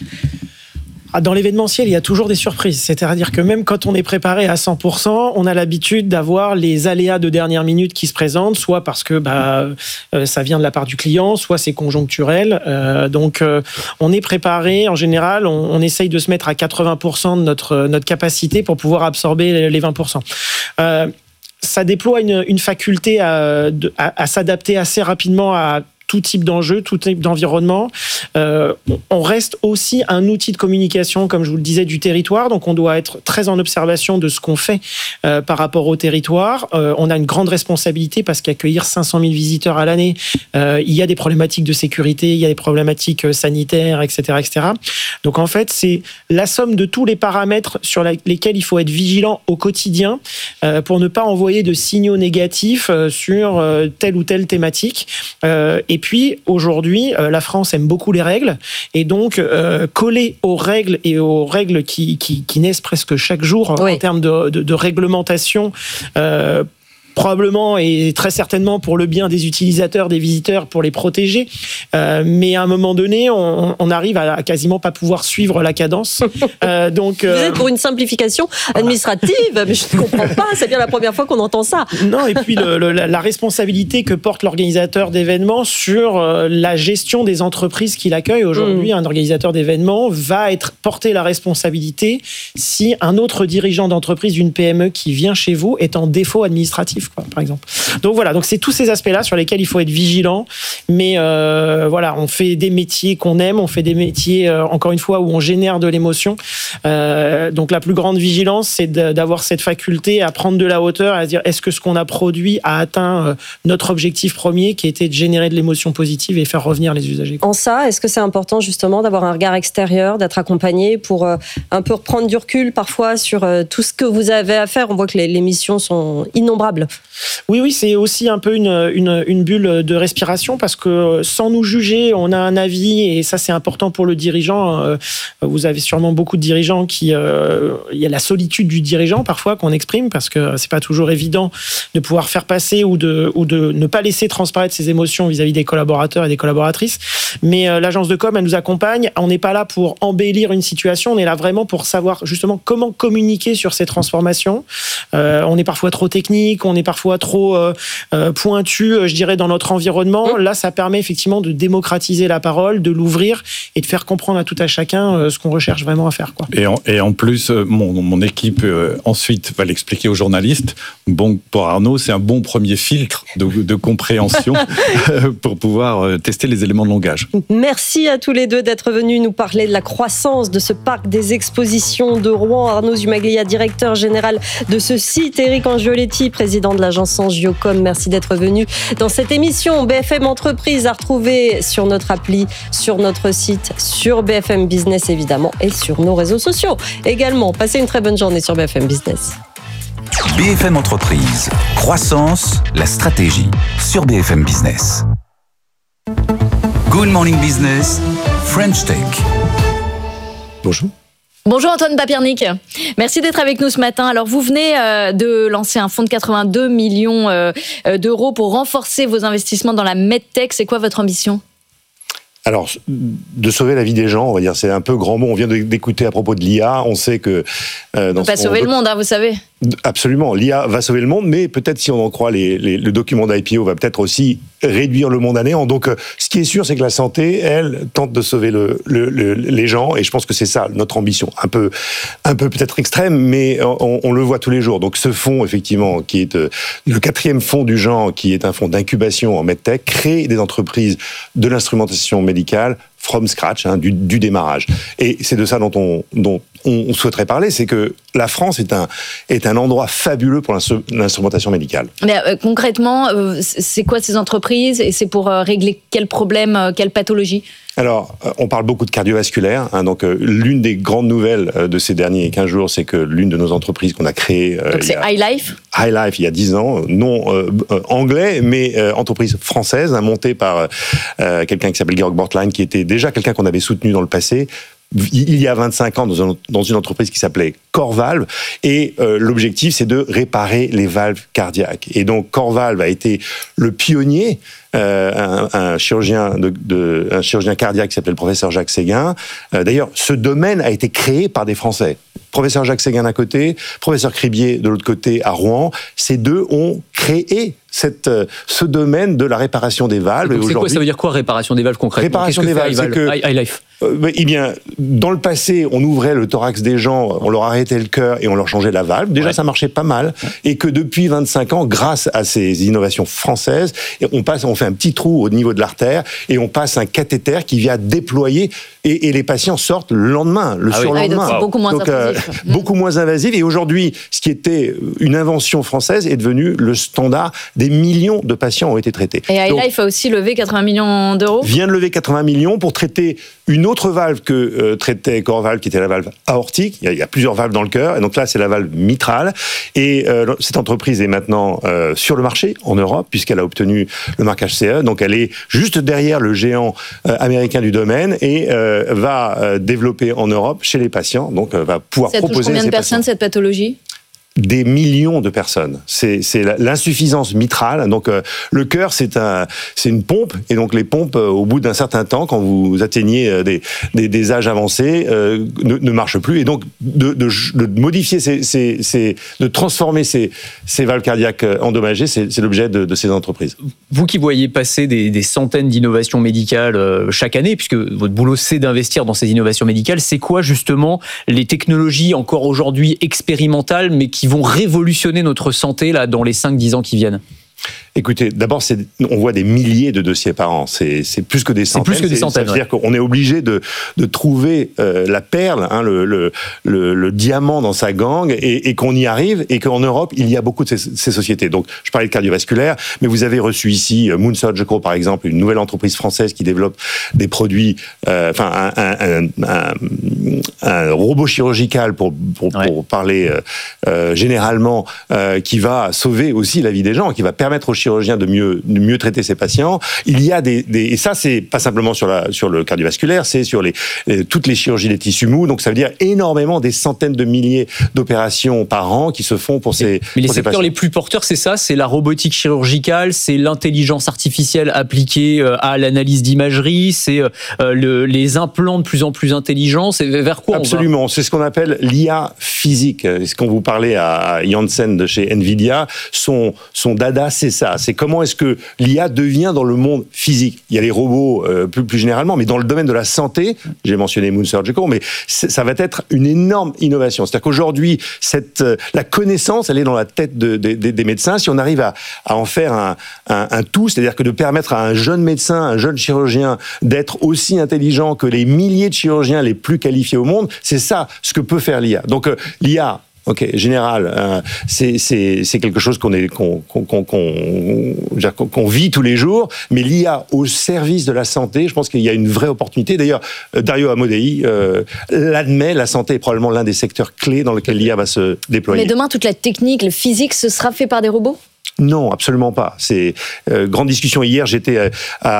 Dans l'événementiel, il y a toujours des surprises. C'est-à-dire que même quand on est préparé à cent pour cent, on a l'habitude d'avoir les aléas de dernière minute qui se présentent, soit parce que bah, euh, ça vient de la part du client, soit c'est conjoncturel. Euh, donc, euh, on est préparé. En général, on, on essaye de se mettre à quatre-vingts pour cent de notre, notre capacité pour pouvoir absorber les vingt pour cent. Euh, ça déploie une, une faculté à, de, à, à s'adapter assez rapidement à tout type d'enjeu, tout type d'environnement. Euh, on reste aussi un outil de communication, comme je vous le disais, du territoire. Donc, on doit être très en observation de ce qu'on fait euh, par rapport au territoire. Euh, on a une grande responsabilité parce qu'accueillir cinq cent mille visiteurs à l'année, euh, il y a des problématiques de sécurité, il y a des problématiques sanitaires, et cetera, et cetera. Donc, en fait, c'est la somme de tous les paramètres sur la, lesquels il faut être vigilant au quotidien euh, pour ne pas envoyer de signaux négatifs euh, sur euh, telle ou telle thématique. Euh, et Et puis, aujourd'hui, euh, la France aime beaucoup les règles. Et donc, euh, coller aux règles et aux règles qui, qui, qui naissent presque chaque jour oui. en termes de, de, de réglementation, euh, probablement et très certainement pour le bien des utilisateurs, des visiteurs, pour les protéger. Euh, mais à un moment donné, on, on arrive à, à quasiment pas pouvoir suivre la cadence. Euh, donc, euh... Vous êtes pour une simplification administrative, mais je ne comprends pas. C'est bien la première fois qu'on entend ça. Non, et puis le, le, la responsabilité que porte l'organisateur d'événements sur euh, la gestion des entreprises qu'il accueille. Aujourd'hui, mmh. un organisateur d'événements va être porter la responsabilité si un autre dirigeant d'entreprise d'une P M E qui vient chez vous est en défaut administratif. Quoi, par exemple. Donc voilà, donc c'est tous ces aspects-là sur lesquels il faut être vigilant. Mais euh, voilà, on fait des métiers qu'on aime, on fait des métiers, euh, encore une fois, où on génère de l'émotion. Euh, donc la plus grande vigilance, c'est de, d'avoir cette faculté à prendre de la hauteur, à se dire est-ce que ce qu'on a produit a atteint euh, notre objectif premier, qui était de générer de l'émotion positive et faire revenir les usagers. En ça, est-ce que c'est important justement d'avoir un regard extérieur, d'être accompagné pour euh, un peu reprendre du recul parfois sur euh, tout ce que vous avez à faire? On voit que les, les missions sont innombrables. Oui, oui, c'est aussi un peu une, une, une bulle de respiration parce que sans nous juger, on a un avis et ça c'est important pour le dirigeant. Vous avez sûrement beaucoup de dirigeants qui, euh, il y a la solitude du dirigeant parfois qu'on exprime parce que c'est pas toujours évident de pouvoir faire passer ou de, ou de ne pas laisser transparaître ses émotions vis-à-vis des collaborateurs et des collaboratrices. Mais euh, l'agence de com, elle nous accompagne. On n'est pas là pour embellir une situation, on est là vraiment pour savoir justement comment communiquer sur ces transformations. Euh, on est parfois trop technique, on est parfois trop euh, euh, pointu, je dirais, dans notre environnement. Là, ça permet effectivement de démocratiser la parole, de l'ouvrir et de faire comprendre à tout à chacun euh, ce qu'on recherche vraiment à faire, quoi. Et en, et en plus, mon, mon équipe euh, ensuite va l'expliquer aux journalistes. Bon, pour Arnaud, c'est un bon premier filtre de, de compréhension pour pouvoir euh, tester les éléments de langage. Merci à tous les deux d'être venus nous parler de la croissance de ce parc des expositions de Rouen. Arnaud Zumaglia, directeur général de ce site. Éric Angioletti, président de l'agence Angiocom. Merci d'être venu dans cette émission. B F M Entreprise à retrouver sur notre appli, sur notre site, sur B F M Business évidemment et sur nos réseaux sociaux également. Passez une très bonne journée sur B F M Business. B F M Entreprise. Croissance, la stratégie sur B F M Business. Good Morning Business, French Tech. Bonjour. Bonjour Antoine Papiernik, merci d'être avec nous ce matin. Alors vous venez euh, de lancer un fonds de quatre-vingt-deux millions euh, d'euros pour renforcer vos investissements dans la medtech. C'est quoi votre ambition ? Alors, de sauver la vie des gens, on va dire, c'est un peu grand mot. On vient d'écouter à propos de l'I A, on sait que... Euh, dans on va ce sauver le monde, hein, vous savez. Absolument, l'I A va sauver le monde, mais peut-être, si on en croit les, les, le document d'I P O, va peut-être aussi réduire le monde à néant. Donc, ce qui est sûr, c'est que la santé, elle, tente de sauver le, le, le, les gens, et je pense que c'est ça, notre ambition. Un peu, un peu peut-être extrême, mais on, on le voit tous les jours. Donc, ce fonds, effectivement, qui est euh, le quatrième fonds du genre, qui est un fonds d'incubation en medtech, crée des entreprises de l'instrumentation médicale from scratch, hein, du, du démarrage. Et c'est de ça dont on, dont on souhaiterait parler, c'est que la France est un, est un endroit fabuleux pour l'instrumentation médicale. Mais euh, concrètement, euh, c'est quoi ces entreprises et c'est pour euh, régler quel problème, euh, quelle pathologie ? Alors, on parle beaucoup de cardiovasculaire. Hein, donc, euh, l'une des grandes nouvelles euh, de ces derniers quinze jours, c'est que l'une de nos entreprises qu'on a créées... Euh, donc, c'est iLife ? iLife, il y a dix ans, non euh, euh, anglais, mais euh, entreprise française, hein, montée par euh, quelqu'un qui s'appelle Georg Bortlein, qui était déjà quelqu'un qu'on avait soutenu dans le passé, il y a vingt-cinq ans dans, un, dans une entreprise qui s'appelait CoreValve, et euh, l'objectif c'est de réparer les valves cardiaques. Et donc CoreValve a été le pionnier, euh, un, un chirurgien de, de un chirurgien cardiaque qui s'appelle le professeur Jacques Séguin. Euh, d'ailleurs, ce domaine a été créé par des Français. Professeur Jacques Séguin d'un côté, professeur Cribier de l'autre côté à Rouen. Ces deux ont créé cette, ce domaine de la réparation des valves. Donc, c'est quoi, ça veut dire quoi, réparation des valves concrètement ? Réparation des valves, c'est que iLife. Euh, eh bien, dans le passé, on ouvrait le thorax des gens, on leur arrêtait le cœur et on leur changeait la valve. Déjà, ouais. Ça marchait pas mal. Et que depuis vingt-cinq ans, grâce à ces innovations françaises, on passe, on fait un petit trou au niveau de l'artère et on passe un cathéter qui vient déployer et, et les patients sortent le lendemain, le ah surlendemain. Oui. Ah, donc c'est beaucoup moins donc, invasif. Euh, beaucoup moins invasif. Et aujourd'hui, ce qui était une invention française est devenu le standard. Des millions de patients ont été traités. Et iLife a aussi levé quatre-vingts millions d'euros. Vient de lever quatre-vingts millions pour traiter une autre valve que euh, traitait CoreValve, qui était la valve aortique. Il y, a, il y a plusieurs valves dans le cœur, et donc là, c'est la valve mitrale. Et euh, cette entreprise est maintenant euh, sur le marché en Europe, puisqu'elle a obtenu le marquage C E. Donc, elle est juste derrière le géant euh, américain du domaine et euh, va euh, développer en Europe chez les patients. Donc, euh, va pouvoir Ça proposer. Ça touche combien de personnes, patients. Cette pathologie ? Des millions de personnes. C'est, c'est l'insuffisance mitrale. Donc, euh, le cœur, c'est, un, c'est une pompe. Et donc, les pompes, euh, au bout d'un certain temps, quand vous atteignez euh, des, des, des âges avancés, euh, ne, ne marchent plus. Et donc, de, de, de modifier, ces, ces, ces, de transformer ces, ces valves cardiaques endommagées, c'est, c'est l'objet de, de ces entreprises. Vous qui voyez passer des, des centaines d'innovations médicales euh, chaque année, puisque votre boulot, c'est d'investir dans ces innovations médicales, c'est quoi, justement, les technologies encore aujourd'hui expérimentales, mais qui vont révolutionner notre santé là, dans les cinq dix ans qui viennent ? Écoutez, d'abord, c'est, on voit des milliers de dossiers par an. C'est, c'est plus que des centaines. C'est plus que des centaines. C'est-à-dire ouais. qu'on est obligé de, de trouver euh, la perle, hein, le, le, le, le diamant dans sa gangue, et, et qu'on y arrive, et qu'en Europe, il y a beaucoup de ces, ces sociétés. Donc, je parlais de cardiovasculaire, mais vous avez reçu ici Moon Surgical, par exemple, une nouvelle entreprise française qui développe des produits, euh, enfin, un, un, un, un, un robot chirurgical, pour, pour, ouais. pour parler euh, euh, généralement, euh, qui va sauver aussi la vie des gens, qui va permettre aux chirurgiens de mieux, de mieux traiter ses patients. Il y a des, des et ça, c'est pas simplement sur, la, sur le cardiovasculaire, c'est sur les, les, toutes les chirurgies des tissus mous. Donc, ça veut dire énormément, des centaines de milliers d'opérations par an qui se font pour ces, Mais pour les secteurs les plus porteurs, c'est ça, c'est la robotique chirurgicale, c'est l'intelligence artificielle appliquée à l'analyse d'imagerie, c'est le, les implants de plus en plus intelligents. C'est vers quoi Absolument, on va c'est ce qu'on appelle l'I A physique. Ce qu'on vous parlait à Janssen de chez Nvidia, son, son dada, c'est ça. C'est comment est-ce que l'I A devient dans le monde physique. Il y a les robots euh, plus, plus généralement, mais dans le domaine de la santé, j'ai mentionné Moon Surgical, mais ça va être une énorme innovation. C'est-à-dire qu'aujourd'hui, cette, euh, la connaissance, elle est dans la tête de, de, de, des médecins. Si on arrive à, à en faire un, un, un tout, c'est-à-dire que de permettre à un jeune médecin, un jeune chirurgien d'être aussi intelligent que les milliers de chirurgiens les plus qualifiés au monde, c'est ça ce que peut faire l'I A. Donc euh, l'I A, ok, général, euh, c'est, c'est, c'est quelque chose qu'on, est, qu'on, qu'on, qu'on, qu'on, qu'on vit tous les jours, mais l'I A au service de la santé, je pense qu'il y a une vraie opportunité. D'ailleurs, Dario Amodei euh, l'admet, la santé est probablement l'un des secteurs clés dans lequel l'I A va se déployer. Mais demain, toute la technique, le physique, ce sera fait par des robots ? Non, absolument pas. C'est euh, grande discussion hier. J'étais à,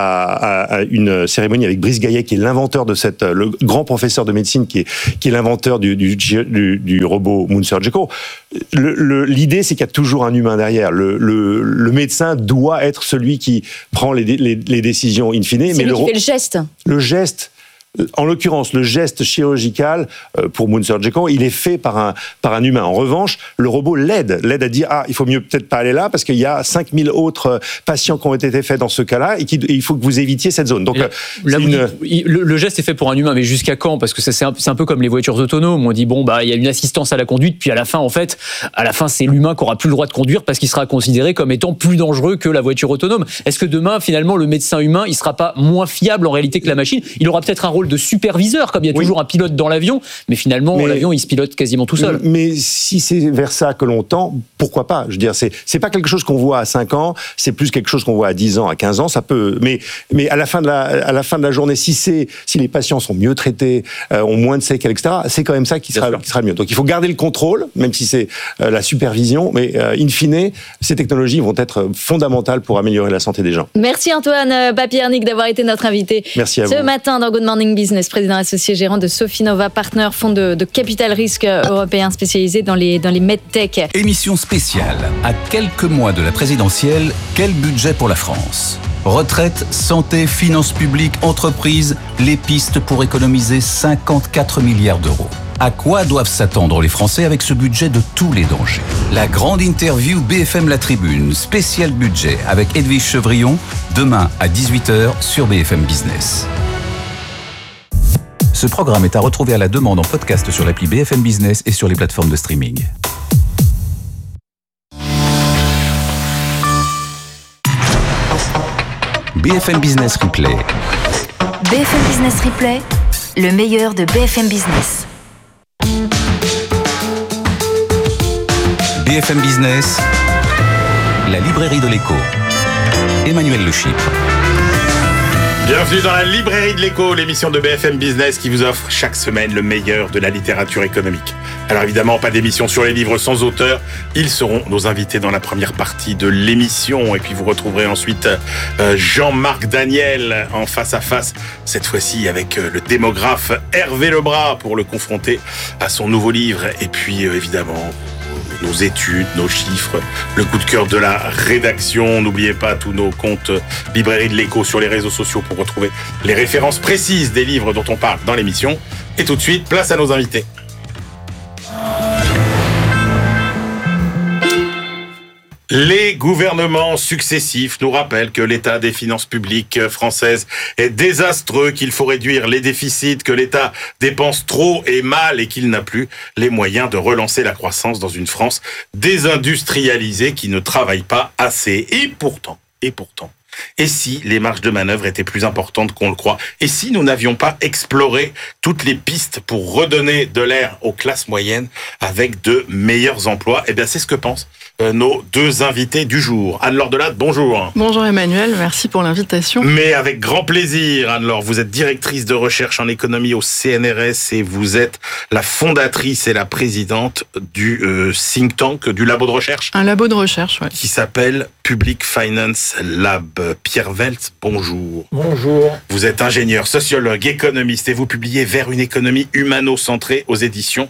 à, à une cérémonie avec Brice Gaillet, qui est l'inventeur de cette, le grand professeur de médecine, qui est qui est l'inventeur du du, du, du robot Moon Surgical. Le, le, l'idée, c'est qu'il y a toujours un humain derrière. Le, le, le médecin doit être celui qui prend les, les, les décisions in fine. C'est mais lui le, qui fait le geste. Le geste. En l'occurrence, le geste chirurgical pour Moon Surgical, il est fait par un, par un humain. En revanche, le robot l'aide, l'aide à dire « Ah, il faut mieux peut-être pas aller là parce qu'il y a cinq mille autres patients qui ont été faits dans ce cas-là et il faut que vous évitiez cette zone. » Donc, là, là, une... dites, le, le geste est fait pour un humain, mais jusqu'à quand ? Parce que ça, c'est, un, c'est un peu comme les voitures autonomes. On dit « Bon, bah, il y a une assistance à la conduite, puis à la fin, en fait, à la fin, c'est l'humain qui aura plus le droit de conduire parce qu'il sera considéré comme étant plus dangereux que la voiture autonome. » Est-ce que demain, finalement, le médecin humain, il sera pas moins fiable en réalité que la machine ? Il aura peut-être un rôle de superviseur, comme il y a oui. toujours un pilote dans l'avion, mais finalement, mais, l'avion, il se pilote quasiment tout seul. Mais si c'est vers ça que l'on tend, pourquoi pas ? Je veux dire, c'est, c'est pas quelque chose qu'on voit à cinq ans, c'est plus quelque chose qu'on voit à dix ans, à quinze ans, ça peut, mais, mais à la fin de la, à la fin de la journée, si c'est, si les patients sont mieux traités, euh, ont moins de séquelles, et cetera, c'est quand même ça qui sera, qui sera mieux. Donc, il faut garder le contrôle, même si c'est euh, la supervision, mais euh, in fine, ces technologies vont être fondamentales pour améliorer la santé des gens. Merci Antoine Papiernik d'avoir été notre invité. Merci à Ce vous. matin dans Good Morning Business, président associé gérant de Sofinova Partners, fonds de, de capital risque européen spécialisé dans les, dans les medtech. Émission spéciale. À quelques mois de la présidentielle, quel budget pour la France ? Retraite, santé, finances publiques, entreprises, les pistes pour économiser cinquante-quatre milliards d'euros. À quoi doivent s'attendre les Français avec ce budget de tous les dangers ? La grande interview B F M La Tribune, spécial budget avec Edwige Chevrillon, demain à dix-huit heures sur B F M Business. Ce programme est à retrouver à la demande en podcast sur l'appli B F M Business et sur les plateformes de streaming. B F M Business Replay. B F M Business Replay, le meilleur de B F M Business. B F M Business, la librairie de l'écho. Emmanuel Le Chypre. Bienvenue dans la librairie de l'écho, l'émission de B F M Business qui vous offre chaque semaine le meilleur de la littérature économique. Alors évidemment, pas d'émission sur les livres sans auteur. Ils seront nos invités dans la première partie de l'émission. Et puis vous retrouverez ensuite euh, Jean-Marc Daniel en face à face, cette fois-ci avec euh, le démographe Hervé Lebras pour le confronter à son nouveau livre. Et puis euh, évidemment, nos études, nos chiffres, le coup de cœur de la rédaction. N'oubliez pas tous nos comptes Librairie de l'écho sur les réseaux sociaux pour retrouver les références précises des livres dont on parle dans l'émission. Et tout de suite, place à nos invités. Les gouvernements successifs nous rappellent que l'état des finances publiques françaises est désastreux, qu'il faut réduire les déficits, que l'État dépense trop et mal et qu'il n'a plus les moyens de relancer la croissance dans une France désindustrialisée qui ne travaille pas assez. Et pourtant, et pourtant, et si les marges de manœuvre étaient plus importantes qu'on le croit? Et si nous n'avions pas exploré toutes les pistes pour redonner de l'air aux classes moyennes avec de meilleurs emplois? Eh bien, c'est ce que pensent euh, nos deux invités du jour. Anne-Laure Delatte, bonjour. Bonjour Emmanuel, merci pour l'invitation. Mais avec grand plaisir, Anne-Laure. Vous êtes directrice de recherche en économie au C N R S et vous êtes la fondatrice et la présidente du euh, think tank, du labo de recherche. Un labo de recherche, oui. Qui s'appelle Public Finance Lab. Pierre Weltz, bonjour. Bonjour. Vous êtes ingénieur, sociologue, économiste et vous publiez Vers une économie humano-centrée aux éditions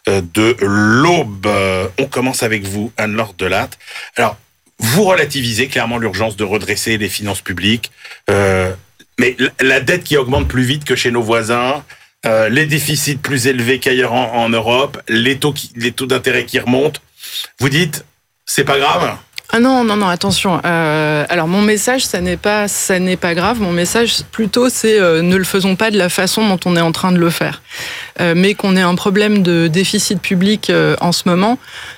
de l'Aube. On commence avec vous, Anne-Laure Delatte. Alors, vous relativisez clairement l'urgence de redresser les finances publiques, euh, mais la dette qui augmente plus vite que chez nos voisins, euh, les déficits plus élevés qu'ailleurs en, en Europe, les taux, qui, les taux d'intérêt qui remontent, vous dites, c'est pas grave ? Ah non, non, non, attention. Euh, alors mon message, ça n'est pas, ça n'est pas grave. Mon message, plutôt, c'est euh, ne le faisons pas de la façon dont on est en train de le faire. Euh, mais qu'on ait un problème de déficit public euh, en ce moment,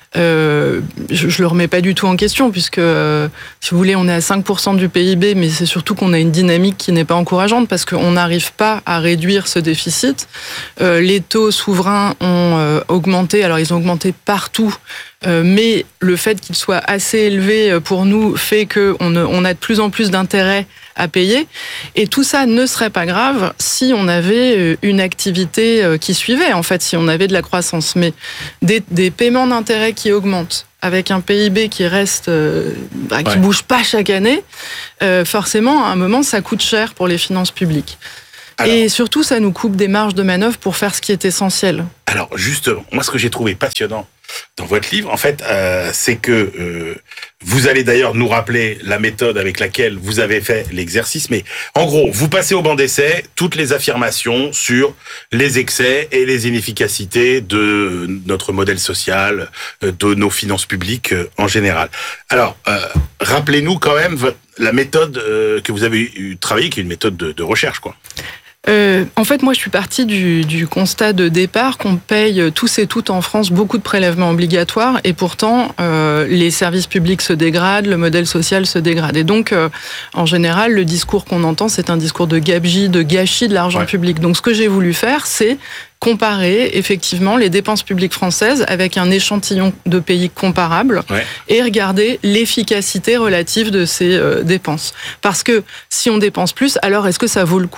euh, je, je le remets pas du tout en question, puisque, euh, si vous voulez, on est à cinq pour cent du P I B, mais c'est surtout qu'on a une dynamique qui n'est pas encourageante, parce qu'on n'arrive pas à réduire ce déficit. Euh, les taux souverains ont euh, augmenté, alors ils ont augmenté partout, euh, mais le fait qu'ils soient assez élevés pour nous fait qu'on on a de plus en plus d'intérêts à payer. Et tout ça ne serait pas grave si on avait une activité qui suivait, en fait, si on avait de la croissance. Mais des, des paiements d'intérêts qui augmentent, avec un P I B qui reste, euh, bah, qui ouais. bouge pas chaque année, euh, forcément, à un moment, ça coûte cher pour les finances publiques. Alors, et surtout, ça nous coupe des marges de manœuvre pour faire ce qui est essentiel. Alors, justement, moi, ce que j'ai trouvé passionnant dans votre livre, en fait, euh, c'est que euh, vous allez d'ailleurs nous rappeler la méthode avec laquelle vous avez fait l'exercice, mais en gros, vous passez au banc d'essai toutes les affirmations sur les excès et les inefficacités de notre modèle social, de nos finances publiques en général. Alors, euh, rappelez-nous quand même votre, la méthode euh, que vous avez eu, travaillée, qui est une méthode de, de recherche, quoi. Euh, en fait, moi, je suis partie du, du constat de départ qu'on paye tous et toutes en France beaucoup de prélèvements obligatoires et pourtant, euh, les services publics se dégradent, le modèle social se dégrade. Et donc, euh, en général, le discours qu'on entend, c'est un discours de gabegie, de gâchis de l'argent ouais. public. Donc, ce que j'ai voulu faire, c'est comparer effectivement les dépenses publiques françaises avec un échantillon de pays comparables ouais. et regarder l'efficacité relative de ces euh, dépenses. Parce que si on dépense plus, alors est-ce que ça vaut le coup ?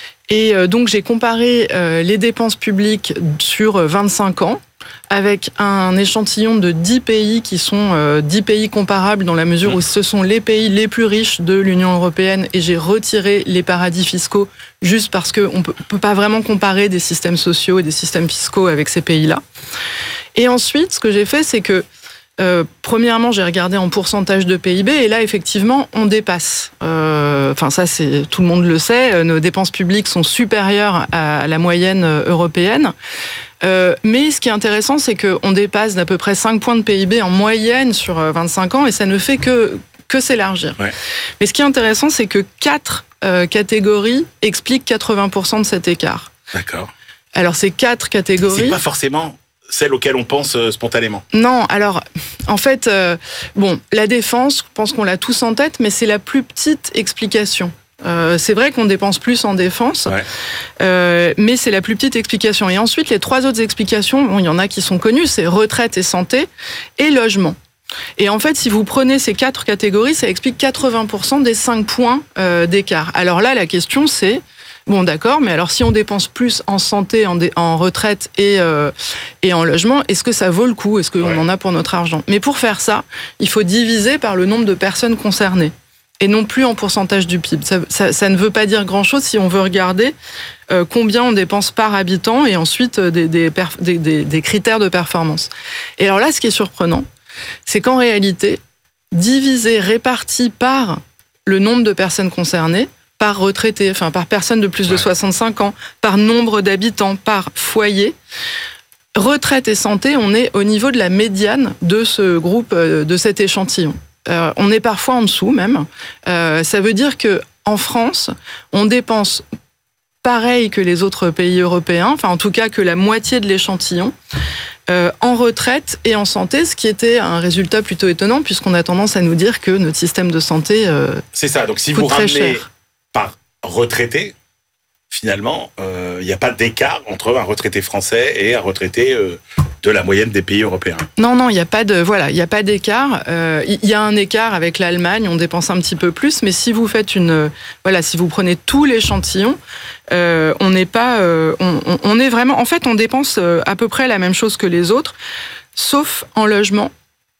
Et donc, j'ai comparé euh, les dépenses publiques sur vingt-cinq ans avec un échantillon de dix pays qui sont euh, dix pays comparables dans la mesure où ce sont les pays les plus riches de l'Union européenne et j'ai retiré les paradis fiscaux juste parce qu'on ne peut pas vraiment comparer des systèmes sociaux et des systèmes fiscaux avec ces pays-là. Et ensuite, ce que j'ai fait, c'est que Euh, premièrement, j'ai regardé en pourcentage de P I B et là, effectivement, on dépasse. Euh, enfin, ça, c'est tout le monde le sait. Nos dépenses publiques sont supérieures à la moyenne européenne. Euh, mais ce qui est intéressant, c'est qu'on dépasse d'à peu près cinq points de P I B en moyenne sur vingt-cinq ans et ça ne fait que que s'élargir. Ouais. Mais ce qui est intéressant, c'est que quatre euh, catégories expliquent quatre-vingts pour cent de cet écart. D'accord. Alors, ces quatre catégories... C'est pas forcément celle auquel on pense euh, spontanément. Non, alors, en fait, euh, bon, la défense, je pense qu'on l'a tous en tête, mais c'est la plus petite explication. Euh, c'est vrai qu'on dépense plus en défense, ouais. euh, mais c'est la plus petite explication. Et ensuite, les trois autres explications, bon, il y en a qui sont connues, c'est retraite et santé et logement. Et en fait, si vous prenez ces quatre catégories, ça explique quatre-vingts pour cent des cinq points euh, d'écart. Alors là, la question, c'est... Bon, d'accord, mais alors si on dépense plus en santé, en, dé, en retraite et, euh, et en logement, est-ce que ça vaut le coup ? Est-ce qu'on ouais. en a pour notre argent ? Mais pour faire ça, il faut diviser par le nombre de personnes concernées et non plus en pourcentage du P I B. Ça, ça, ça ne veut pas dire grand-chose si on veut regarder euh, combien on dépense par habitant et ensuite euh, des, des, perf, des, des, des critères de performance. Et alors là, ce qui est surprenant, c'est qu'en réalité, diviser, réparti par le nombre de personnes concernées, par retraité, enfin par personne de plus de ouais. soixante-cinq ans, par nombre d'habitants, par foyer, retraite et santé, on est au niveau de la médiane de ce groupe, de cet échantillon. Euh, on est parfois en dessous même. Euh, ça veut dire que en France, on dépense pareil que les autres pays européens, enfin en tout cas que la moitié de l'échantillon, euh, en retraite et en santé, ce qui était un résultat plutôt étonnant puisqu'on a tendance à nous dire que notre système de santé euh, c'est ça. Donc si coûte vous très ramenez cher. par retraité, finalement, il euh, n'y a pas d'écart entre un retraité français et un retraité euh, de la moyenne des pays européens. Non, non, il n'y a pas de, voilà, il y a pas d'écart. Il euh, y a un écart avec l'Allemagne, on dépense un petit peu plus, mais si vous faites une, voilà, si vous prenez tout l'échantillon, euh, on n'est pas, euh, on, on, on est vraiment, en fait, on dépense à peu près la même chose que les autres, sauf en logement.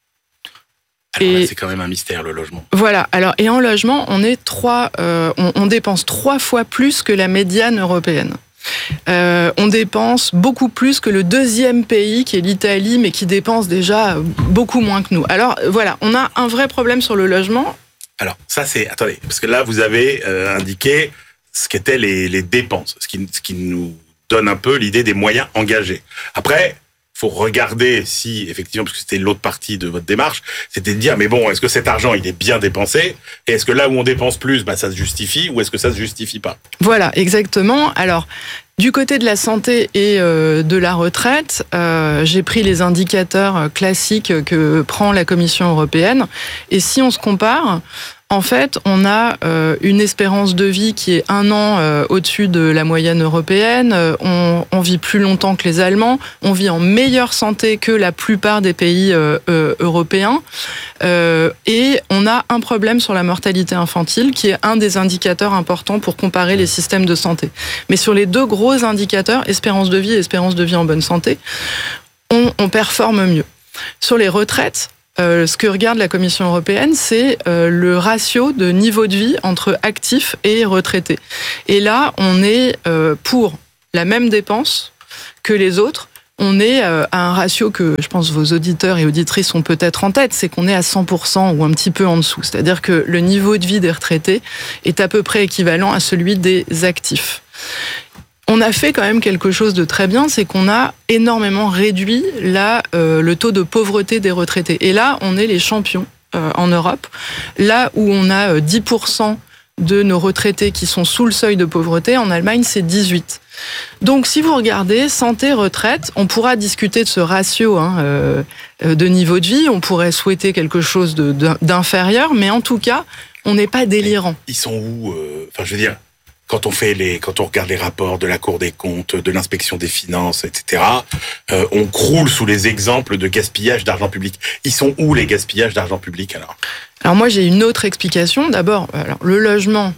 Alors là, Et c'est quand même un mystère, le logement. Voilà. Alors, et en logement, on est trois, euh, on, on dépense trois fois plus que la médiane européenne. Euh, on dépense beaucoup plus que le deuxième pays qui est l'Italie, mais qui dépense déjà beaucoup moins que nous. Alors voilà, on a un vrai problème sur le logement. Alors ça c'est, attendez, parce que là vous avez euh, indiqué ce qu'étaient les, les dépenses, ce qui, ce qui nous donne un peu l'idée des moyens engagés. Après, faut regarder si, effectivement, parce que c'était l'autre partie de votre démarche, c'était de dire, mais bon, est-ce que cet argent, il est bien dépensé? Et est-ce que là où on dépense plus, bah, ça se justifie, ou est-ce que ça se justifie pas? Voilà, exactement. Alors, du côté de la santé et euh, de la retraite, euh, j'ai pris les indicateurs classiques que prend la Commission européenne. Et si on se compare, en fait, on a euh, une espérance de vie qui est un an euh, au-dessus de la moyenne européenne. On, on vit plus longtemps que les Allemands. On vit en meilleure santé que la plupart des pays euh, euh, européens. Euh, et on a un problème sur la mortalité infantile qui est un des indicateurs importants pour comparer les systèmes de santé. Mais sur les deux gros indicateurs, espérance de vie et espérance de vie en bonne santé, on, on performe mieux. Sur les retraites, Euh, ce que regarde la Commission européenne, c'est euh, le ratio de niveau de vie entre actifs et retraités. Et là, on est euh, pour la même dépense que les autres. On est euh, à un ratio que je pense vos auditeurs et auditrices ont peut-être en tête, c'est qu'on est à cent pour cent ou un petit peu en dessous. C'est-à-dire que le niveau de vie des retraités est à peu près équivalent à celui des actifs. On a fait quand même quelque chose de très bien, c'est qu'on a énormément réduit la, euh, le taux de pauvreté des retraités. Et là, on est les champions euh, en Europe. Là où on a euh, dix pour cent de nos retraités qui sont sous le seuil de pauvreté, en Allemagne, c'est dix-huit. Donc, si vous regardez santé, retraite, on pourra discuter de ce ratio hein, euh, de niveau de vie. On pourrait souhaiter quelque chose de, de, d'inférieur, mais en tout cas, on n'est pas délirant. Ils sont où euh, Enfin, je veux dire... Quand on fait les, quand on regarde les rapports de la Cour des comptes, de l'inspection des finances, et cetera, euh, on croule sous les exemples de gaspillage d'argent public. Ils sont où les gaspillages d'argent public alors? Alors moi j'ai une autre explication. D'abord, alors le logement,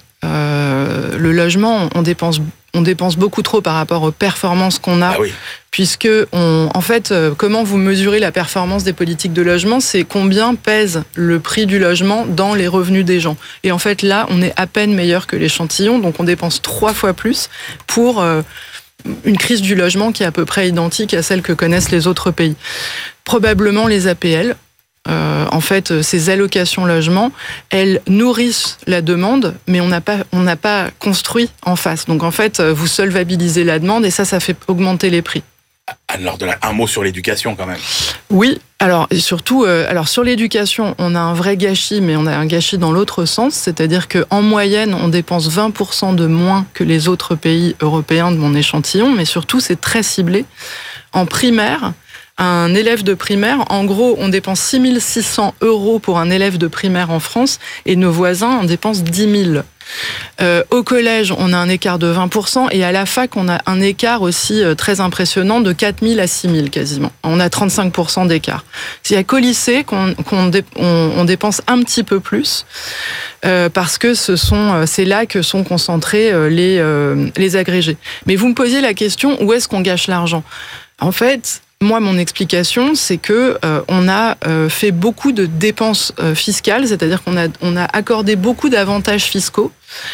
euh, le logement, on dépense, on dépense beaucoup trop par rapport aux performances qu'on a. Ah oui. Puisque, on, en fait, comment vous mesurez la performance des politiques de logement, c'est combien pèse le prix du logement dans les revenus des gens. Et en fait, là, on est à peine meilleur que l'échantillon, donc on dépense trois fois plus pour euh, une crise du logement qui est à peu près identique à celle que connaissent les autres pays. Probablement les A P L. Euh, en fait, ces allocations logement, elles nourrissent la demande, mais on n'a pas, on n'a pas construit en face. Donc, en fait, vous solvabilisez la demande et ça, ça fait augmenter les prix. Alors, de la, un mot sur l'éducation quand même. Oui, alors et surtout, euh, alors sur l'éducation, on a un vrai gâchis, mais on a un gâchis dans l'autre sens, c'est-à-dire qu'en moyenne, on dépense vingt pour cent de moins que les autres pays européens de mon échantillon, mais surtout, c'est très ciblé. En primaire, un élève de primaire, en gros, on dépense six mille six cents euros pour un élève de primaire en France, et nos voisins en dépensent dix mille. Euh, au collège, on a un écart de vingt pour cent et à la fac, on a un écart aussi euh, très impressionnant de quatre mille à six mille quasiment. On a trente-cinq pour cent d'écart. Il n'y a qu'au lycée qu'on, qu'on dé, on, on dépense un petit peu plus euh, parce que ce sont, c'est là que sont concentrés euh, les, euh, les agrégés. Mais vous me posiez la question, où est-ce qu'on gâche l'argent ? En fait, moi, mon explication, c'est que euh, on a euh, fait beaucoup de dépenses euh, fiscales, c'est-à-dire qu'on a on a accordé beaucoup d'avantages fiscaux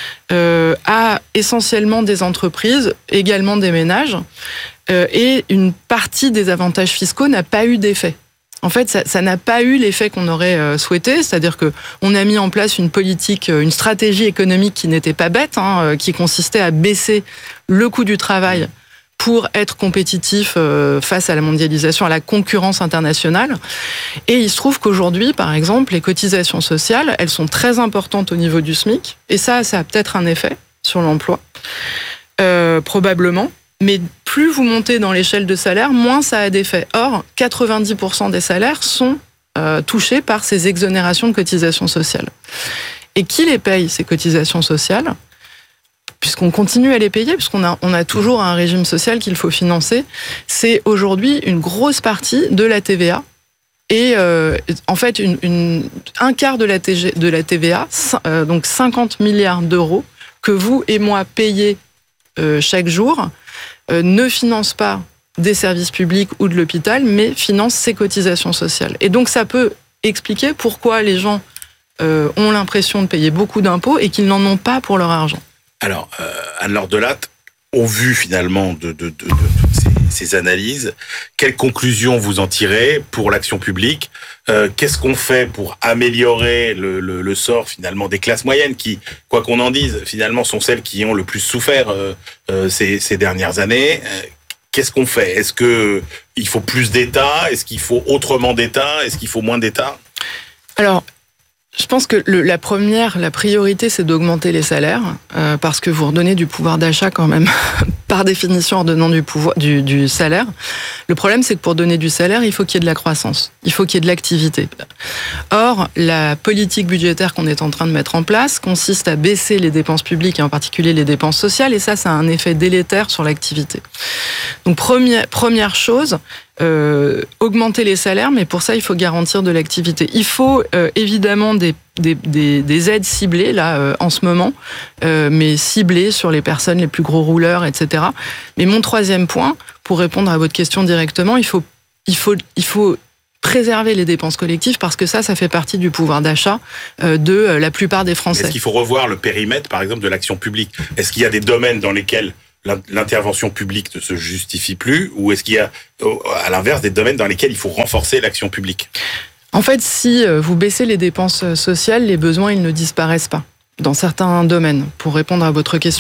euh, à essentiellement des entreprises, également des ménages, euh, et une partie des avantages fiscaux n'a pas eu d'effet. En fait, ça, ça n'a pas eu l'effet qu'on aurait euh, souhaité, c'est-à-dire que on a mis en place une politique, une stratégie économique qui n'était pas bête, hein, qui consistait à baisser le coût du travail pour être compétitif euh, face à la mondialisation, à la concurrence internationale. Et il se trouve qu'aujourd'hui, par exemple, les cotisations sociales, elles sont très importantes au niveau du SMIC. Et ça, ça a peut-être un effet sur l'emploi, euh, probablement. Mais plus vous montez dans l'échelle de salaire, moins ça a d'effet. Or, quatre-vingt-dix pour cent des salaires sont euh, touchés par ces exonérations de cotisations sociales. Et qui les paye, ces cotisations sociales ? Puisqu'on continue à les payer, puisqu'on a, on a toujours un régime social qu'il faut financer, c'est aujourd'hui une grosse partie de la T V A. Et euh, en fait, une, une, un quart de la, T G, de la T V A, euh, donc cinquante milliards d'euros, que vous et moi payez euh, chaque jour, euh, ne finance pas des services publics ou de l'hôpital, mais finance ces cotisations sociales. Et donc ça peut expliquer pourquoi les gens euh, ont l'impression de payer beaucoup d'impôts et qu'ils n'en ont pas pour leur argent. Alors, euh, Anne-Laure Delatte, au vu finalement de, de, de, de toutes ces, ces analyses, quelles conclusions vous en tirez pour l'action publique ? euh, Qu'est-ce qu'on fait pour améliorer le, le, le sort finalement des classes moyennes qui, quoi qu'on en dise, finalement sont celles qui ont le plus souffert euh, euh, ces, ces dernières années ? euh, Qu'est-ce qu'on fait ? Est-ce qu'il faut plus d'État ? Est-ce qu'il faut autrement d'État ? Est-ce qu'il faut moins d'État ? Alors, je pense que le, la première, la priorité, c'est d'augmenter les salaires, euh, parce que vous redonnez du pouvoir d'achat quand même, par définition en donnant du, pouvoir, du, du salaire. Le problème, c'est que pour donner du salaire, il faut qu'il y ait de la croissance, il faut qu'il y ait de l'activité. Or, la politique budgétaire qu'on est en train de mettre en place consiste à baisser les dépenses publiques, et en particulier les dépenses sociales, et ça, ça a un effet délétère sur l'activité. Donc, première, première chose, Euh, augmenter les salaires, mais pour ça, il faut garantir de l'activité. Il faut euh, évidemment des, des, des, des aides ciblées, là, euh, en ce moment, euh, mais ciblées sur les personnes les plus gros rouleurs, et cetera. Mais mon troisième point, pour répondre à votre question directement, il faut, il faut, il faut préserver les dépenses collectives, parce que ça, ça fait partie du pouvoir d'achat euh, de euh, la plupart des Français. Est-ce qu'il faut revoir le périmètre, par exemple, de l'action publique ? Est-ce qu'il y a des domaines dans lesquels l'intervention publique ne se justifie plus, ou est-ce qu'il y a, à l'inverse, des domaines dans lesquels il faut renforcer l'action publique ? En fait, si vous baissez les dépenses sociales, les besoins, ils ne disparaissent pas dans certains domaines. Pour répondre à votre question,